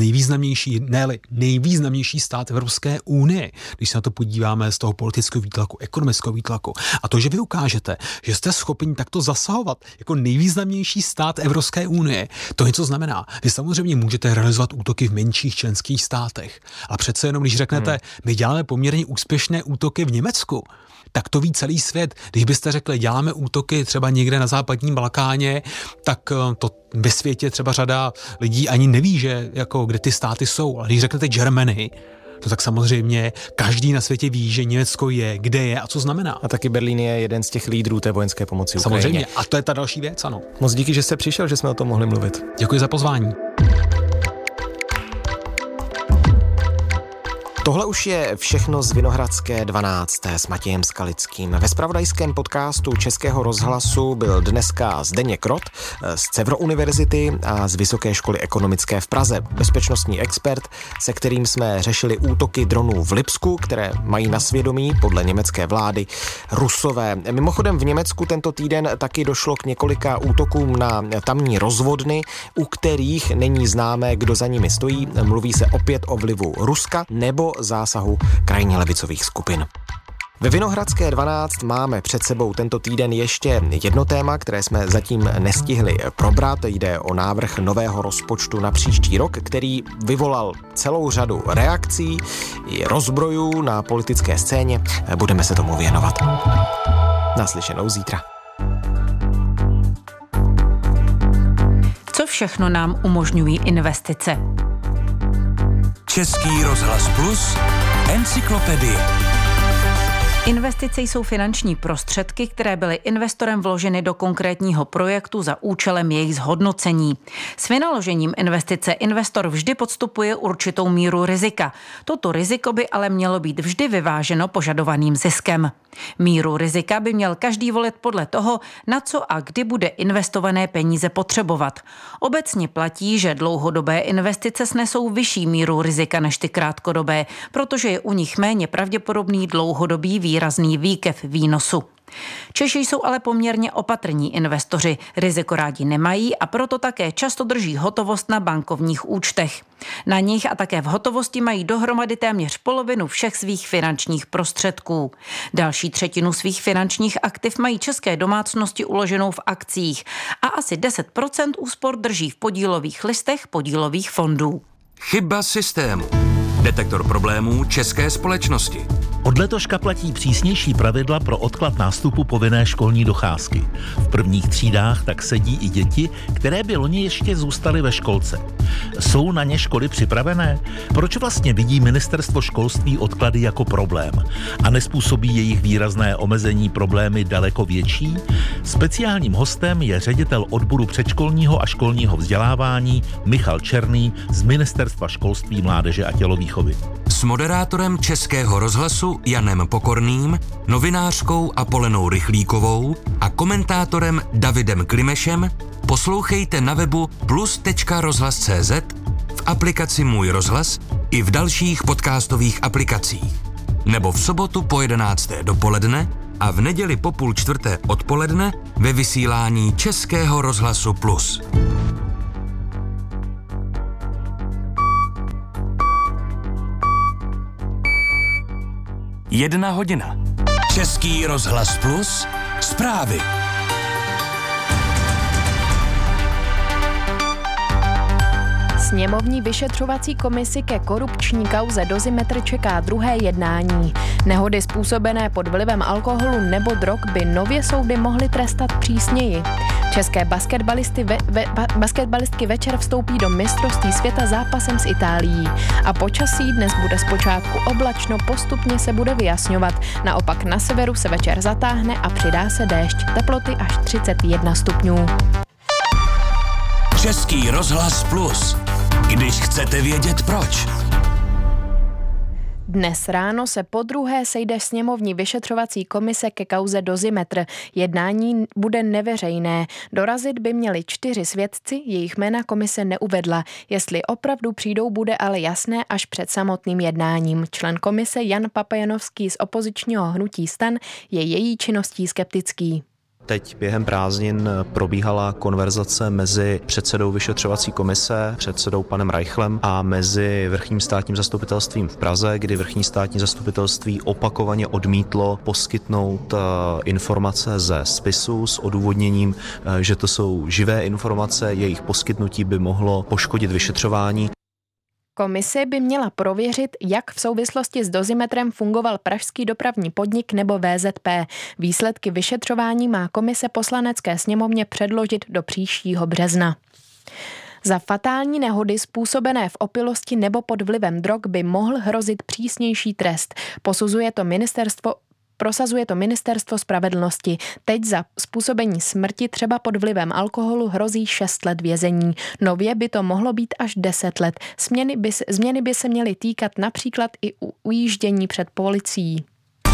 nejvýznamnější stát Evropské unie, když se na to podíváme z toho politického výtlaku, ekonomického výtlaku. A to, že vy ukážete, že jste schopni takto zasahovat jako nejvýznamnější stát Evropské unie, to něco znamená. Vy samozřejmě můžete realizovat útoky v menších členských státech. A přece jenom, když řeknete, my děláme poměrně úspěšné útoky v Německu, tak to ví celý svět. Když byste řekli, děláme útoky třeba někde na západním Balkáně, tak to ve světě třeba řada lidí ani neví, že jako kde ty státy jsou. Ale když řeknete Germany, to tak samozřejmě každý na světě ví, že Německo je, kde je a co znamená. A taky Berlín je jeden z těch lídrů té vojenské pomoci Ukrajině. Samozřejmě. A to je ta další věc, ano. Moc díky, že jste přišel, že jsme o tom mohli mluvit. Děkuji za pozvání. Tohle už je všechno z Vinohradské 12. s Matějem Skalickým. Ve zpravodajském podcastu Českého rozhlasu byl dneska Zdeněk Rott z Cevro univerzity a z Vysoké školy ekonomické v Praze. Bezpečnostní expert, se kterým jsme řešili útoky dronů v Lipsku, které mají na svědomí podle německé vlády Rusové. Mimochodem v Německu tento týden taky došlo k několika útokům na tamní rozvodny, u kterých není známé, kdo za nimi stojí. Mluví se opět o vlivu Ruska nebo zásahu krajně levicových skupin. Ve Vinohradské 12 máme před sebou tento týden ještě jedno téma, které jsme zatím nestihli probrat. Jde o návrh nového rozpočtu na příští rok, který vyvolal celou řadu reakcí i rozbrojů na politické scéně. Budeme se tomu věnovat. Naslyšenou zítra. Co všechno nám umožňují investice? Český rozhlas Plus, encyklopedie. Investice jsou finanční prostředky, které byly investorem vloženy do konkrétního projektu za účelem jejich zhodnocení. S vynaložením investice investor vždy podstupuje určitou míru rizika. Toto riziko by ale mělo být vždy vyváženo požadovaným ziskem. Míru rizika by měl každý volit podle toho, na co a kdy bude investované peníze potřebovat. Obecně platí, že dlouhodobé investice snesou vyšší míru rizika než ty krátkodobé, protože je u nich méně pravděpodobný dlouhodobý výrazný výkyv výnosu. Češi jsou ale poměrně opatrní investoři, riziko rádi nemají a proto také často drží hotovost na bankovních účtech. Na nich a také v hotovosti mají dohromady téměř polovinu všech svých finančních prostředků. Další třetinu svých finančních aktiv mají české domácnosti uloženou v akcích a asi 10% úspor drží v podílových listech podílových fondů. Chyba systému. Detektor problémů české společnosti. Od letoška platí přísnější pravidla pro odklad nástupu povinné školní docházky. V prvních třídách tak sedí i děti, které by loni ještě zůstaly ve školce. Jsou na ně školy připravené? Proč vlastně vidí ministerstvo školství odklady jako problém? A nezpůsobí jejich výrazné omezení problémy daleko větší? Speciálním hostem je ředitel odboru předškolního a školního vzdělávání Michal Černý z Ministerstva školství, mládeže a tělovýchovy. S moderátorem Českého rozhlasu spolu Janem Pokorným, novinářkou Apolenou Rychlíkovou a komentátorem Davidem Klimešem poslouchejte na webu plus.rozhlas.cz, v aplikaci Můj rozhlas i v dalších podcastových aplikacích. Nebo v sobotu po 11. dopoledne a v neděli po 3:30 odpoledne ve vysílání Českého rozhlasu Plus. 1 hodina. Český rozhlas Plus. Zprávy. Sněmovní vyšetřovací komisi ke korupční kauze Dozimetr čeká druhé jednání. Nehody způsobené pod vlivem alkoholu nebo drog by nově soudy mohly trestat přísněji. České basketbalistky večer vstoupí do mistrovství světa zápasem s Itálií. A počasí dnes bude zpočátku oblačno, postupně se bude vyjasňovat. Naopak na severu se večer zatáhne a přidá se déšť. Teploty až 31 stupňů. Český rozhlas Plus. Když chcete vědět proč. Dnes ráno se podruhé sejde sněmovní vyšetřovací komise ke kauze Dozimetr. Jednání bude neveřejné. Dorazit by měli 4 svědci, jejich jména komise neuvedla. Jestli opravdu přijdou, bude ale jasné až před samotným jednáním. Člen komise Jan Papajanovský z opozičního hnutí STAN je její činností skeptický. Teď během prázdnin probíhala konverzace mezi předsedou vyšetřovací komise, předsedou panem Reichlem a mezi vrchním státním zastupitelstvím v Praze, kdy vrchní státní zastupitelství opakovaně odmítlo poskytnout informace ze spisu s odůvodněním, že to jsou živé informace, jejich poskytnutí by mohlo poškodit vyšetřování. Komise by měla prověřit, jak v souvislosti s Dozimetrem fungoval pražský dopravní podnik nebo VZP. Výsledky vyšetřování má komise poslanecké sněmovně předložit do příštího března. Za fatální nehody způsobené v opilosti nebo pod vlivem drog by mohl hrozit přísnější trest. Prosazuje to ministerstvo spravedlnosti. Teď za způsobení smrti třeba pod vlivem alkoholu hrozí 6 let vězení. Nově by to mohlo být až 10 let. Změny by se měly týkat například i ujíždění před policií.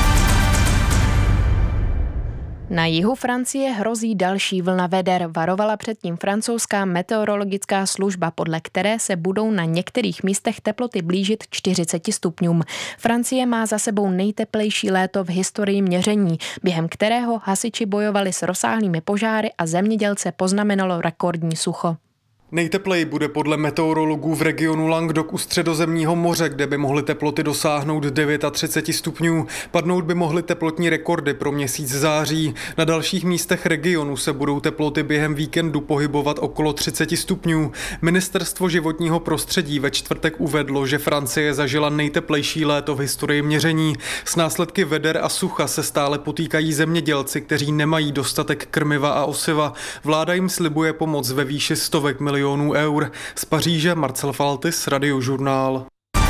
Na jihu Francie hrozí další vlna veder. Varovala předtím francouzská meteorologická služba, podle které se budou na některých místech teploty blížit 40 stupňům. Francie má za sebou nejteplejší léto v historii měření, během kterého hasiči bojovali s rozsáhlými požáry a zemědělce poznamenalo rekordní sucho. Nejtepleji bude podle meteorologů v regionu Languedoc u Středozemního moře, kde by mohly teploty dosáhnout 39 stupňů. Padnout by mohly teplotní rekordy pro měsíc září. Na dalších místech regionu se budou teploty během víkendu pohybovat okolo 30 stupňů. Ministerstvo životního prostředí ve čtvrtek uvedlo, že Francie zažila nejteplejší léto v historii měření. S následky veder a sucha se stále potýkají zemědělci, kteří nemají dostatek krmiva a osiva. Vláda jim slibuje pomoc ve výši stovek milionů eur. Z Paříže Marcel Faltis, Radiožurnál.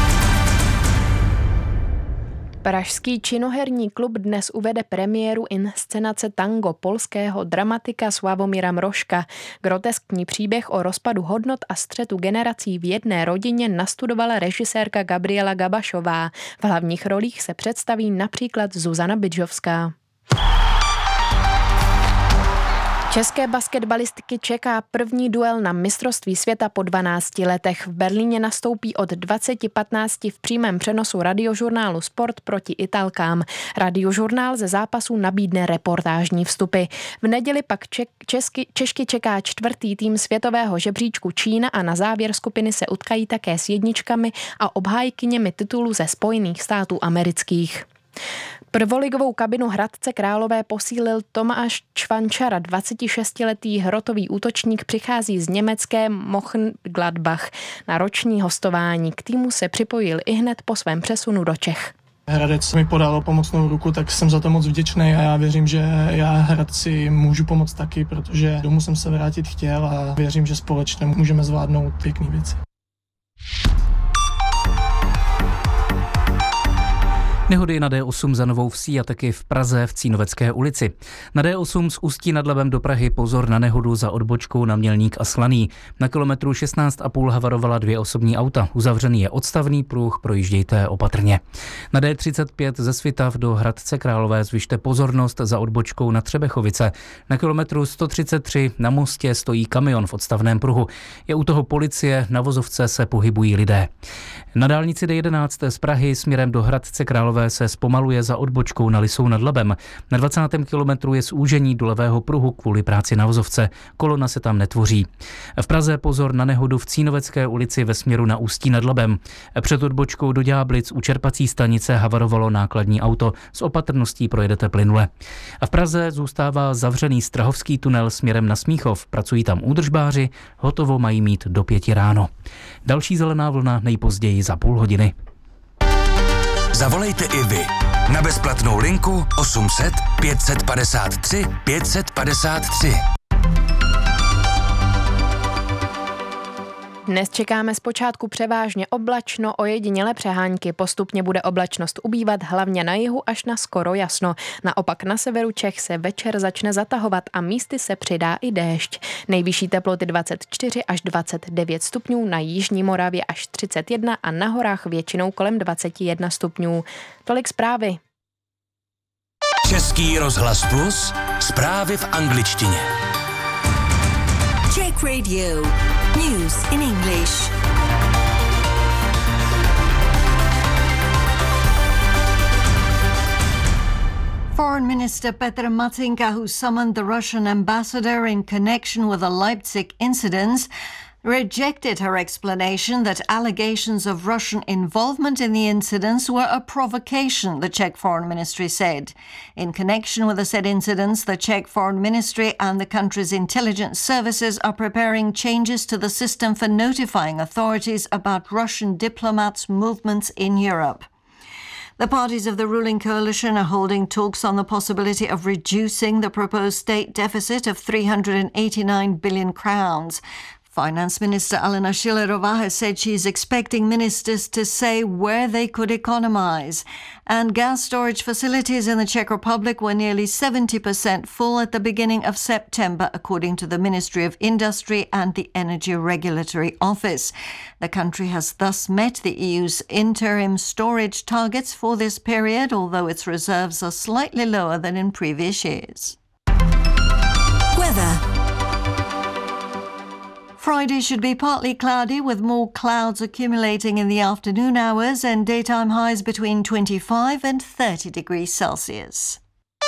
Pražský činoherní klub dnes uvede premiéru inscenace tango polského dramatika Sławomira Mrożka. Groteskní příběh o rozpadu hodnot a střetu generací v jedné rodině nastudovala režisérka Gabriela Gabašová. V hlavních rolích se představí například Zuzana Bydžovská. České basketbalistky čeká první duel na mistrovství světa po 12 letech. V Berlíně nastoupí od 20:15 v přímém přenosu Radiožurnálu Sport proti Italkám. Radiožurnál ze zápasů nabídne reportážní vstupy. V neděli pak Češky čeká 4. tým světového žebříčku Čína a na závěr skupiny se utkají také s jedničkami a obhájkyněmi titulu ze Spojených států amerických. Prvoligovou kabinu Hradce Králové posílil Tomáš Čvančara, 26letý hrotový útočník, přichází z německé Mönchengladbach na roční hostování. K týmu se připojil ihned po svém přesunu do Čech. Hradec mi podal pomocnou ruku, tak jsem za to moc vděčný a já věřím, že já Hradci můžu pomoct taky, protože domů jsem se vrátit chtěl a věřím, že společně můžeme zvládnout pěkný věci. Nehody na D8 za Novou Vsí a taky v Praze v Cínovecké ulici. Na D8 z Ústí nad Labem do Prahy pozor na nehodu za odbočkou na Mělník a Slaný. Na kilometru 16,5 havarovala 2 osobní auta. Uzavřený je odstavný pruh, projíždějte opatrně. Na D35 ze Svitav do Hradce Králové zvyšte pozornost za odbočkou na Třebechovice. Na kilometru 133 na mostě stojí kamion v odstavném pruhu. Je u toho policie, na vozovce se pohybují lidé. Na dálnici D11 z Prahy směrem do Hradce Králové se zpomaluje za odbočkou na Lisou nad Labem. Na 20. kilometru je zúžení do levého pruhu kvůli práci na vozovce. Kolona se tam netvoří. V Praze pozor na nehodu v Cínovecké ulici ve směru na Ústí nad Labem. Před odbočkou do Ďáblic u čerpací stanice havarovalo nákladní auto. S opatrností projedete plynule. A v Praze zůstává zavřený Strahovský tunel směrem na Smíchov. Pracují tam údržbáři, hotovo mají mít do 5 ráno. Další zelená vlna nejpozději za půl hodiny. Zavolejte i vy na bezplatnou linku 800 553 553. Dnes čekáme zpočátku převážně oblačno, ojediněle přehánky. Postupně bude oblačnost ubývat hlavně na jihu až na skoro jasno. Naopak na severu Čech se večer začne zatahovat a místy se přidá i déšť. Nejvyšší teploty 24 až 29 stupňů, na jižní Moravě až 31 a na horách většinou kolem 21 stupňů. Tolik zprávy. Český rozhlas Plus, zprávy v angličtině. Czech Radio. News in English. Foreign Minister Petr Matýnka, who summoned the Russian ambassador in connection with the Leipzig incidents, rejected her explanation that allegations of Russian involvement in the incidents were a provocation, the Czech Foreign Ministry said. In connection with the said incidents, the Czech Foreign Ministry and the country's intelligence services are preparing changes to the system for notifying authorities about Russian diplomats' movements in Europe. The parties of the ruling coalition are holding talks on the possibility of reducing the proposed state deficit of 389 billion crowns. Finance Minister Alena Schillerová has said she is expecting ministers to say where they could economise. And gas storage facilities in the Czech Republic were nearly 70% full at the beginning of September, according to the Ministry of Industry and the Energy Regulatory Office. The country has thus met the EU's interim storage targets for this period, although its reserves are slightly lower than in previous years. Weather. Friday should be partly cloudy with more clouds accumulating in the afternoon hours and daytime highs between 25 and 30 degrees Celsius.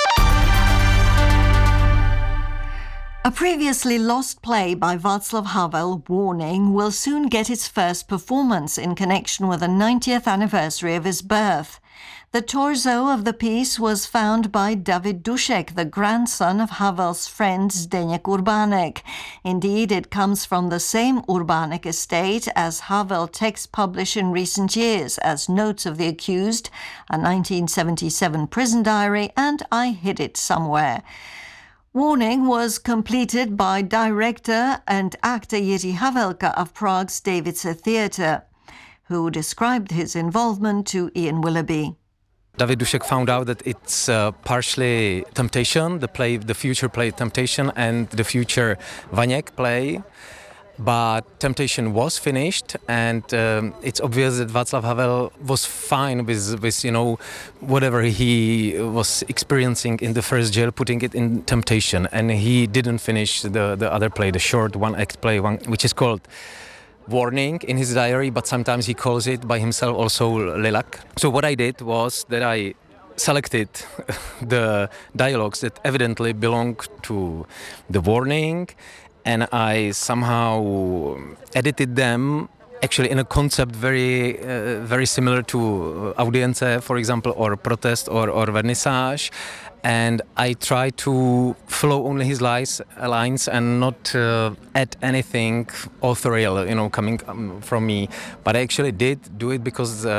A previously lost play by Václav Havel, Warning, will soon get its first performance in connection with the 90th anniversary of his birth. The torso of the piece was found by David Dušek, the grandson of Havel's friend Zdeněk Urbánek. Indeed, it comes from the same Urbánek estate as Havel texts published in recent years as Notes of the Accused, a 1977 prison diary, and I Hid It Somewhere. Warning was completed by director and actor Jiří Havelka of Prague's Davice Theatre, who described his involvement to Ian Willoughby. David Dušek found out that it's partially Temptation, the future play Temptation, and the future Vaněk play. But Temptation was finished, and it's obvious that Václav Havel was fine with whatever he was experiencing in the first jail, putting it in Temptation, and he didn't finish the other play, the short one-act play, which is called Warning in his diary, but sometimes he calls it by himself also Lilac. So what I did was that I selected the dialogues that evidently belong to the Warning, and I somehow edited them actually in a concept very similar to Audience, for example, or Protest or Vernissage. And I try to follow only his lines and not add anything authorial, coming from me. But I actually did do it because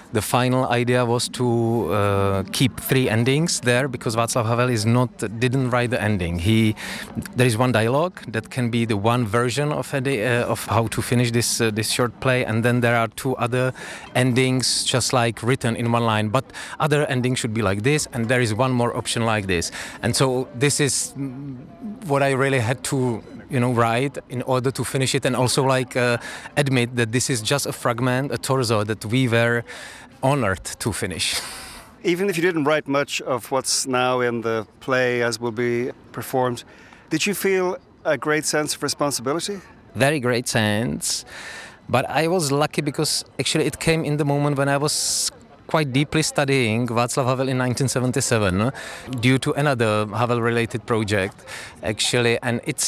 The final idea was to keep 3 endings there because Václav Havel didn't write the ending. There is one dialogue that can be the one version of how to finish this short play, and then there are 2 other endings just like written in one line, but other endings should be like this, and there is one more option like this. And so this is what I really had to write in order to finish it, and also admit that this is just a fragment, a torso that we were honored to finish. Even if you didn't write much of what's now in the play as will be performed, did you feel a great sense of responsibility? Very great sense, but I was lucky because actually it came in the moment when I was quite deeply studying Václav Havel in 1977 due to another Havel-related project, actually, and it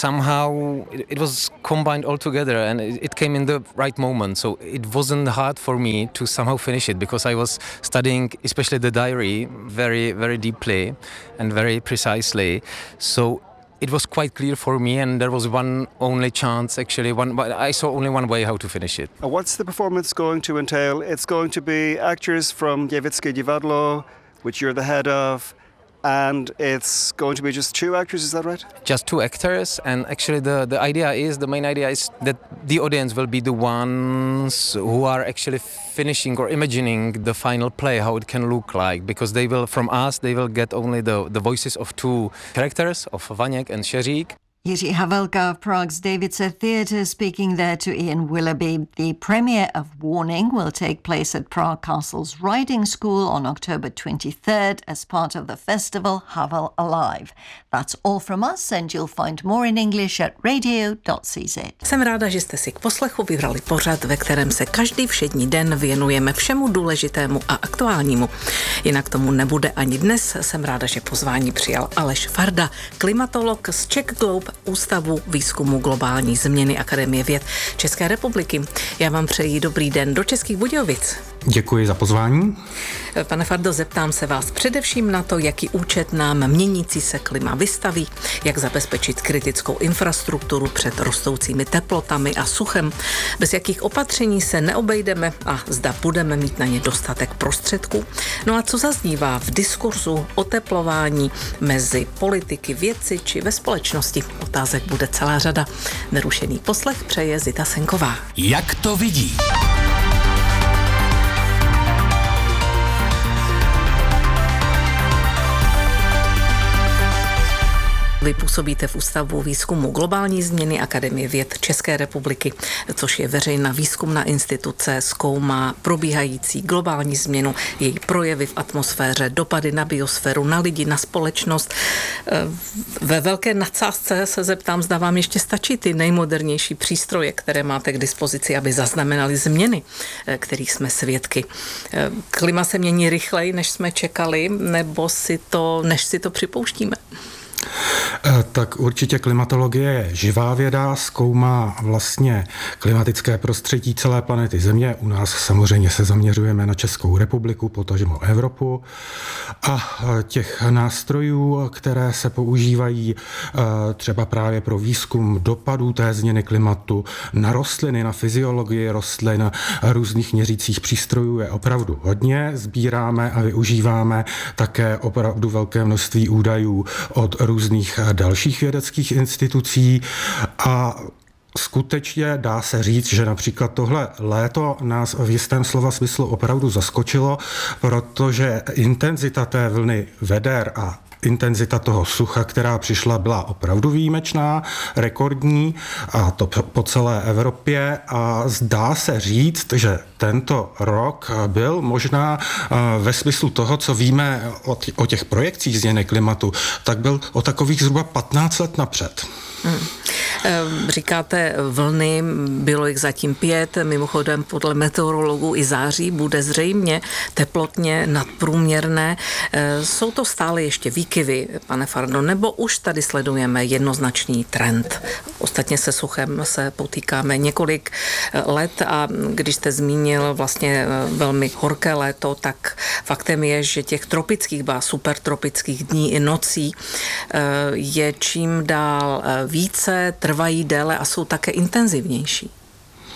was combined all together, and it came in the right moment. So it wasn't hard for me to somehow finish it because I was studying, especially the diary, very, very deeply and very precisely. So it was quite clear for me, and there was one only chance, actually. I saw only one way how to finish it. What's the performance going to entail? It's going to be actors from Děvické divadlo, which you're the head of, and it's going to be just 2 actors, is that right? Just 2 actors, and actually the main idea is that the audience will be the ones who are actually finishing or imagining the final play, how it can look like, because they will get only the voices of 2 characters, of Vaněk and Šeřík. Jiří Havelka of Prague's Davice Theatre speaking there to Ian Willoughby. The premiere of Warning will take place at Prague Castle's Riding School on October 23rd as part of the festival Havel Alive. That's all from us, and you'll find more in English at radio.cz. Jsem ráda, že jste si k poslechu vybrali pořad, ve kterém se každý všední den věnujeme všemu důležitému a aktuálnímu. Jinak tomu nebude ani dnes. Jsem ráda, že pozvání přijal Aleš Farda, klimatolog z Czech Globe, Ústavu výzkumu globální změny Akademie věd České republiky. Já vám přeji dobrý den do Českých Budějovic. Děkuji za pozvání. Pane Fardo, zeptám se vás především na to, jaký účet nám měnící se klima vystaví, jak zabezpečit kritickou infrastrukturu před rostoucími teplotami a suchem, bez jakých opatření se neobejdeme a zda budeme mít na ně dostatek prostředků. No a co zaznívá v diskurzu oteplování mezi politiky, vědci či ve společnosti? Otázek bude celá řada. Nerušený poslech přeje Zita Senková. Jak to vidí? Vy působíte v Ústavu výzkumu globální změny Akademie věd České republiky, což je veřejná výzkumná instituce, zkoumá probíhající globální změnu, její projevy v atmosféře, dopady na biosféru, na lidi, na společnost. Ve velké nadsázce se zeptám, zda vám ještě stačí ty nejmodernější přístroje, které máte k dispozici, aby zaznamenali změny, kterých jsme svědky. Klima se mění rychleji, než jsme čekali, nebo než si to připouštíme? Tak určitě klimatologie je živá věda, zkoumá vlastně klimatické prostředí celé planety Země. U nás samozřejmě se zaměřujeme na Českou republiku, potažmo Evropu. A těch nástrojů, které se používají třeba právě pro výzkum dopadů té změny klimatu na rostliny, na fyziologii rostlin, různých měřících přístrojů je opravdu hodně. Sbíráme a využíváme také opravdu velké množství údajů od různých dalších vědeckých institucí a skutečně dá se říct, že například tohle léto nás v jistém slova smyslu opravdu zaskočilo, protože intenzita té vlny veder a intenzita toho sucha, která přišla, byla opravdu výjimečná, rekordní, a to po celé Evropě, a zdá se říct, že tento rok byl možná ve smyslu toho, co víme o těch projekcích změny klimatu, tak byl o takových zhruba 15 let napřed. Říkáte vlny, bylo jich zatím 5, mimochodem podle meteorologů i září bude zřejmě teplotně nadprůměrné. Jsou to stále ještě výkyvy, pane Fardo, nebo už tady sledujeme jednoznačný trend? Ostatně se suchem se potýkáme několik let a když jste zmínil vlastně velmi horké léto, tak faktem je, že těch tropických, supertropických dní i nocí je čím dál více, trvají déle a jsou také intenzivnější.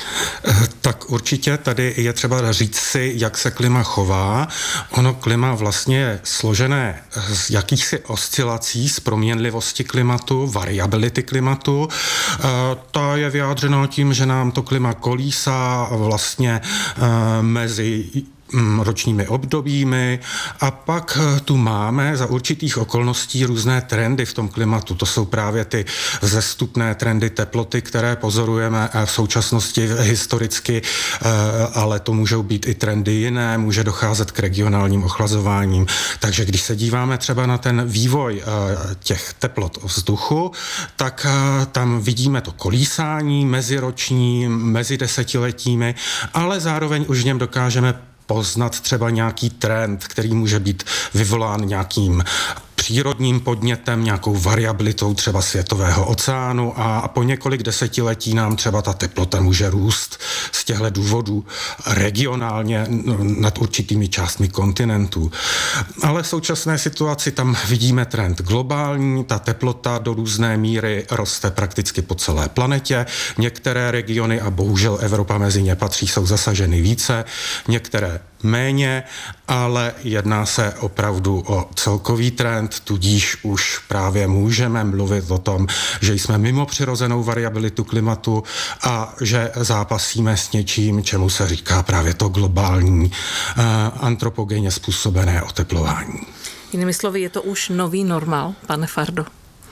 Tak určitě tady je třeba říct si, jak se klima chová. Ono klima vlastně je složené z jakýchsi oscilací, z proměnlivosti klimatu, variability klimatu. Ta je vyjádřena tím, že nám to klima kolísá vlastně mezi ročními obdobími a pak tu máme za určitých okolností různé trendy v tom klimatu. To jsou právě ty vzestupné trendy teploty, které pozorujeme v současnosti historicky, ale to můžou být i trendy jiné, může docházet k regionálním ochlazováním. Takže když se díváme třeba na ten vývoj těch teplot vzduchu, tak tam vidíme to kolísání meziroční, mezi desetiletími, ale zároveň už v něm dokážeme poznat třeba nějaký trend, který může být vyvolán nějakým přírodním podnětem, nějakou variabilitou třeba světového oceánu a po několik desetiletí nám třeba ta teplota může růst z těchto důvodů regionálně nad určitými částmi kontinentů. Ale v současné situaci tam vidíme trend globální, ta teplota do různé míry roste prakticky po celé planetě. Některé regiony, a bohužel Evropa mezi ně patří, jsou zasaženy více, některé méně, ale jedná se opravdu o celkový trend, tudíž už právě můžeme mluvit o tom, že jsme mimo přirozenou variabilitu klimatu a že zápasíme s něčím, čemu se říká právě to globální antropogenně způsobené oteplování. Jinými slovy, je to už nový normál, pane Fardo?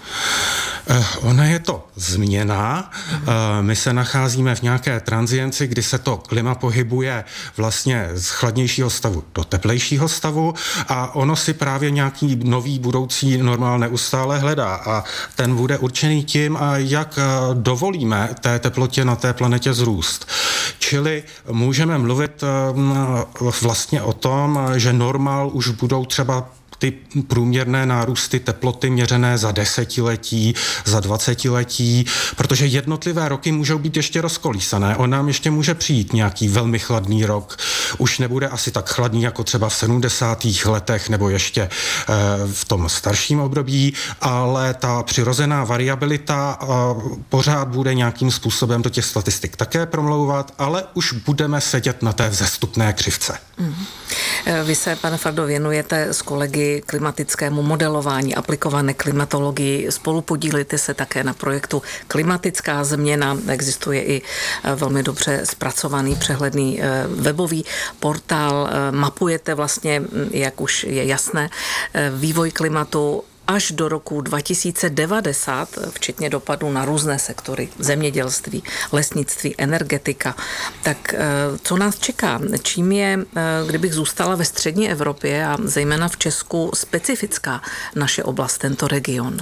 Ona je to změna. My se nacházíme v nějaké tranzienci, kdy se to klima pohybuje vlastně z chladnějšího stavu do teplejšího stavu a ono si právě nějaký nový budoucí normál neustále hledá a ten bude určený tím, jak dovolíme té teplotě na té planetě zrůst. Čili můžeme mluvit vlastně o tom, že normál už budou třeba ty průměrné nárůsty teploty měřené za desetiletí, za 20letí, protože jednotlivé roky můžou být ještě rozkolísané. On nám ještě může přijít nějaký velmi chladný rok. Už nebude asi tak chladný jako třeba v 70. letech nebo ještě v tom starším období, ale ta přirozená variabilita pořád bude nějakým způsobem do těch statistik také promlouvat, ale už budeme sedět na té vzestupné křivce. Vy se, pane Fardo, věnujete s kolegy klimatickému modelování, aplikované klimatologii. Spolupodílíte se také na projektu Klimatická změna. Existuje i velmi dobře zpracovaný, přehledný webový portál. Mapujete vlastně, jak už je jasné, vývoj klimatu až do roku 2090, včetně dopadů na různé sektory, zemědělství, lesnictví, energetika. Tak co nás čeká? Čím je, kdybych zůstala ve střední Evropě a zejména v Česku, specifická naše oblast, tento region?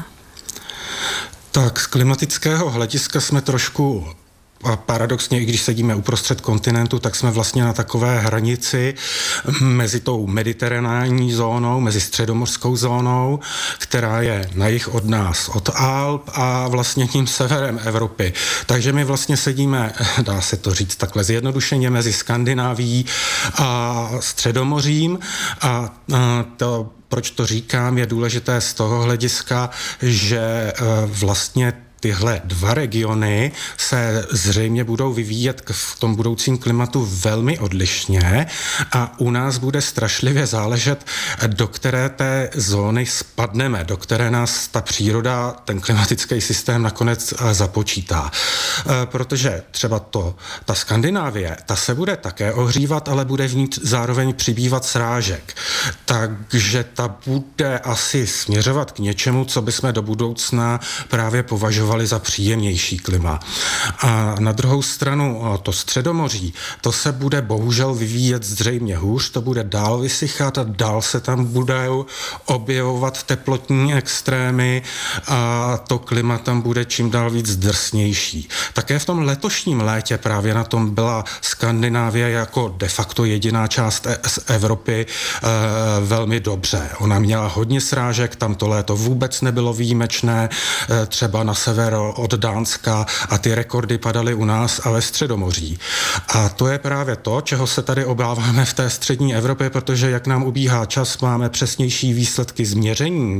Tak z klimatického hlediska jsme trošku a paradoxně, i když sedíme uprostřed kontinentu, tak jsme vlastně na takové hranici mezi tou mediteranální zónou, mezi středomořskou zónou, která je na jih od nás, od Alp a vlastně tím severem Evropy. Takže my vlastně sedíme, dá se to říct takhle zjednodušeně, mezi Skandinávií a Středomořím a to, proč to říkám, je důležité z toho hlediska, že vlastně tyhle dva regiony se zřejmě budou vyvíjet v tom budoucím klimatu velmi odlišně a u nás bude strašlivě záležet, do které té zóny spadneme, do které nás ta příroda, ten klimatický systém nakonec započítá. Protože třeba ta Skandinávie, ta se bude také ohřívat, ale bude v ní zároveň přibývat srážek. Takže ta bude asi směřovat k něčemu, co bychom do budoucna právě považovali za příjemnější klima. A na druhou stranu to Středomoří, to se bude bohužel vyvíjet zřejmě hůř, to bude dál vysychat a dál se tam budou objevovat teplotní extrémy a to klima tam bude čím dál víc drsnější. Také v tom letošním létě právě na tom byla Skandinávie jako de facto jediná část z Evropy velmi dobře. Ona měla hodně srážek, tam to léto vůbec nebylo výjimečné, třeba na severu sever od Dánska a ty rekordy padaly u nás a ve Středomoří. A to je právě to, čeho se tady obáváme v té střední Evropě, protože jak nám ubíhá čas, máme přesnější výsledky změření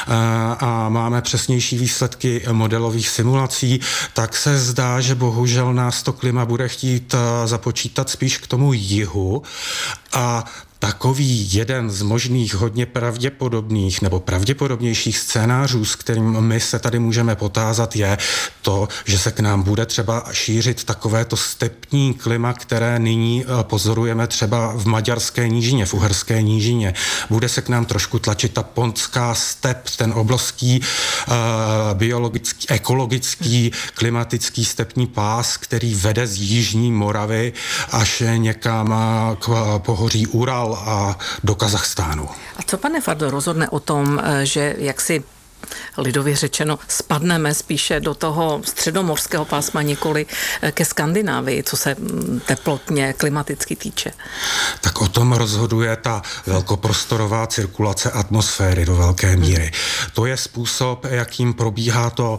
a máme přesnější výsledky modelových simulací, tak se zdá, že bohužel nás to klima bude chtít započítat spíš k tomu jihu a takový jeden z možných hodně pravděpodobných nebo pravděpodobnějších scénářů, s kterým my se tady můžeme potázat, je to, že se k nám bude třeba šířit takovéto stepní klima, které nyní pozorujeme třeba v maďarské nížině, v uherské nížině. Bude se k nám trošku tlačit ta pontská step, ten obrovský biologický, ekologický, klimatický stepní pás, který vede z jižní Moravy až někam k pohoří Ural a do Kazachstánu. A co, pane Fardo, rozhodne o tom, že jaksi lidově řečeno spadneme spíše do toho středomořského pásma, nikoli ke Skandinávii, co se teplotně, klimaticky týče? Tak o tom rozhoduje ta velkoprostorová cirkulace atmosféry do velké míry. To je způsob, jakým probíhá to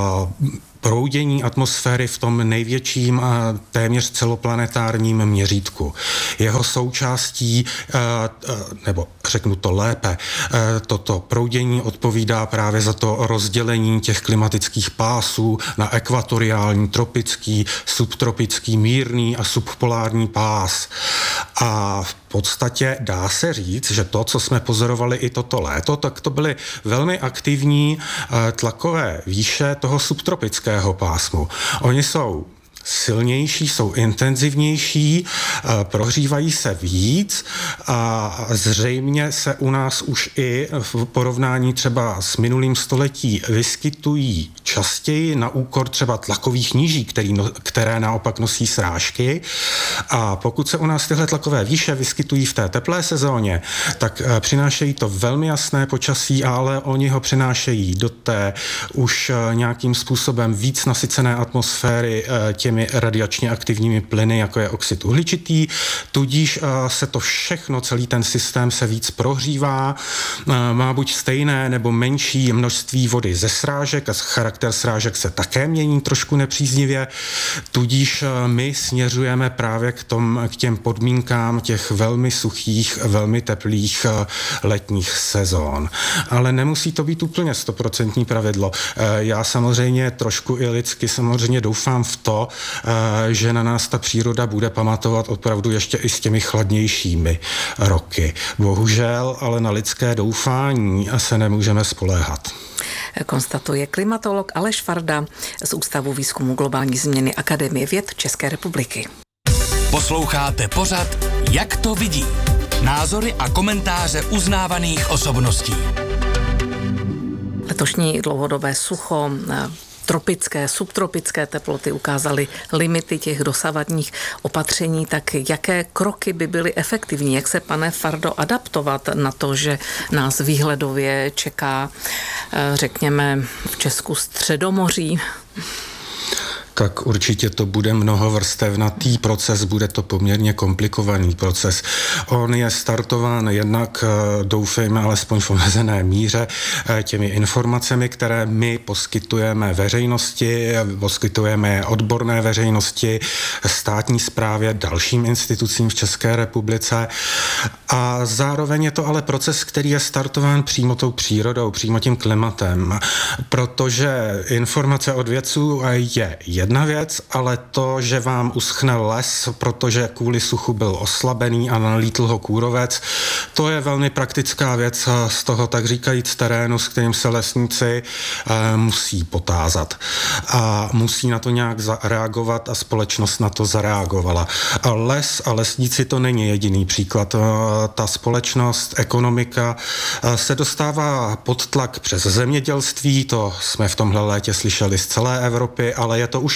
proudění atmosféry v tom největším téměř celoplanetárním měřítku. Jeho součástí, nebo řeknu to lépe, toto proudění odpovídá právě za to rozdělení těch klimatických pásů na ekvatoriální, tropický, subtropický, mírný a subpolární pás. A v podstatě dá se říct, že to, co jsme pozorovali i toto léto, tak to byly velmi aktivní tlakové výše toho subtropického pásmu. Oni jsou silnější, jsou intenzivnější, prohřívají se víc a zřejmě se u nás už i v porovnání třeba s minulým století vyskytují častěji na úkor třeba tlakových níží, které naopak nosí srážky. A pokud se u nás tyhle tlakové výše vyskytují v té teplé sezóně, tak přinášejí to velmi jasné počasí, ale oni ho přinášejí do té už nějakým způsobem víc nasycené atmosféry těmi radiačně aktivními plyny, jako je oxid uhličitý, tudíž se to všechno, celý ten systém se víc prohřívá, má buď stejné nebo menší množství vody ze srážek a charakter srážek se také mění trošku nepříznivě, tudíž my směřujeme právě k těm podmínkám těch velmi suchých, velmi teplých letních sezón. Ale nemusí to být úplně 100% pravidlo. Já samozřejmě trošku i lidsky samozřejmě doufám v to, že na nás ta příroda bude pamatovat opravdu ještě i s těmi chladnějšími roky. Bohužel, ale na lidské doufání se nemůžeme spoléhat. Konstatuje klimatolog Aleš Farda z Ústavu výzkumu globální změny Akademie věd České republiky. Posloucháte pořad Jak to vidí? Názory a komentáře uznávaných osobností. Letošní dlouhodobé sucho, tropické, subtropické teploty ukázaly limity těch dosavadních opatření, tak jaké kroky by byly efektivní? Jak se, pane Fardo, adaptovat na to, že nás výhledově čeká, řekněme, v Česku Středomoří? Tak určitě to bude mnohovrstevnatý proces, bude to poměrně komplikovaný proces. On je startován jednak, doufejme, alespoň v omezené míře, těmi informacemi, které my poskytujeme veřejnosti, poskytujeme odborné veřejnosti, státní správě, dalším institucím v České republice. A zároveň je to ale proces, který je startován přímo tou přírodou, přímo tím klimatem, protože informace od vědců je jedna věc, ale to, že vám uschne les, protože kvůli suchu byl oslabený a nalítl ho kůrovec, to je velmi praktická věc z toho, tak říkajíc, terénu, s kterým se lesníci musí potázat. A musí na to nějak zareagovat a společnost na to zareagovala. A les a lesníci to není jediný příklad. Ta společnost, ekonomika se dostává pod tlak přes zemědělství, to jsme v tomhle létě slyšeli z celé Evropy, ale je to už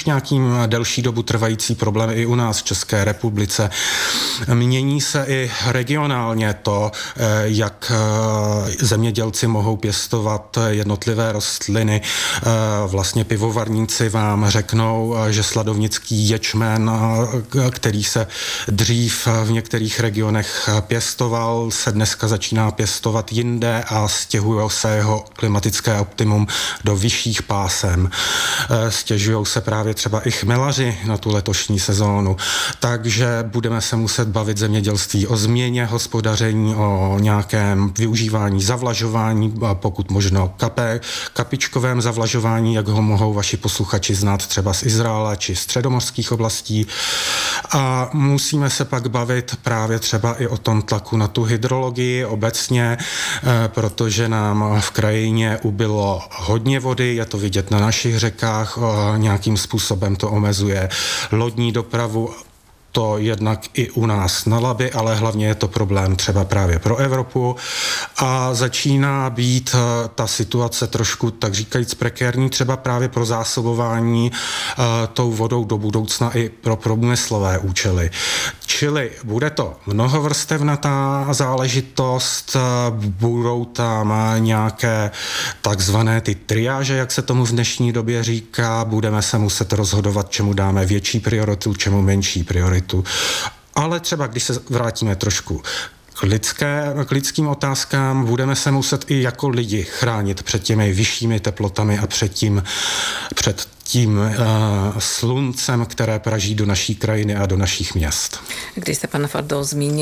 už nějakým delší dobu trvající problém i u nás v České republice. Mění se i regionálně to, jak zemědělci mohou pěstovat jednotlivé rostliny. Vlastně pivovarníci vám řeknou, že sladovnický ječmen, který se dřív v některých regionech pěstoval, se dneska začíná pěstovat jinde a stěhuje se jeho klimatické optimum do vyšších pásem. Stěžují se právě třeba i chmelaři na tu letošní sezónu. Takže budeme se muset bavit zemědělství o změně hospodaření, o nějakém využívání zavlažování, pokud možno kapičkovém zavlažování, jak ho mohou vaši posluchači znát třeba z Izraele či středomořských oblastí. A musíme se pak bavit právě třeba i o tom tlaku na tu hydrologii obecně, protože nám v krajině ubylo hodně vody, je to vidět na našich řekách, nějakým způsobem to omezuje lodní dopravu, to jednak i u nás na Labi, ale hlavně je to problém třeba právě pro Evropu a začíná být ta situace trošku, tak říkajíc, prekérní třeba právě pro zásobování tou vodou do budoucna i pro průmyslové účely. Čili bude to mnohovrstevnatá záležitost, budou tam nějaké takzvané ty triáže, jak se tomu v dnešní době říká, budeme se muset rozhodovat, čemu dáme větší prioritu, čemu menší prioritu. Ale třeba, když se vrátíme trošku k lidským otázkám, budeme se muset i jako lidi chránit před těmi vyššími teplotami a před tím sluncem, které praží do naší krajiny a do našich měst. Když se pan Fardo zmínil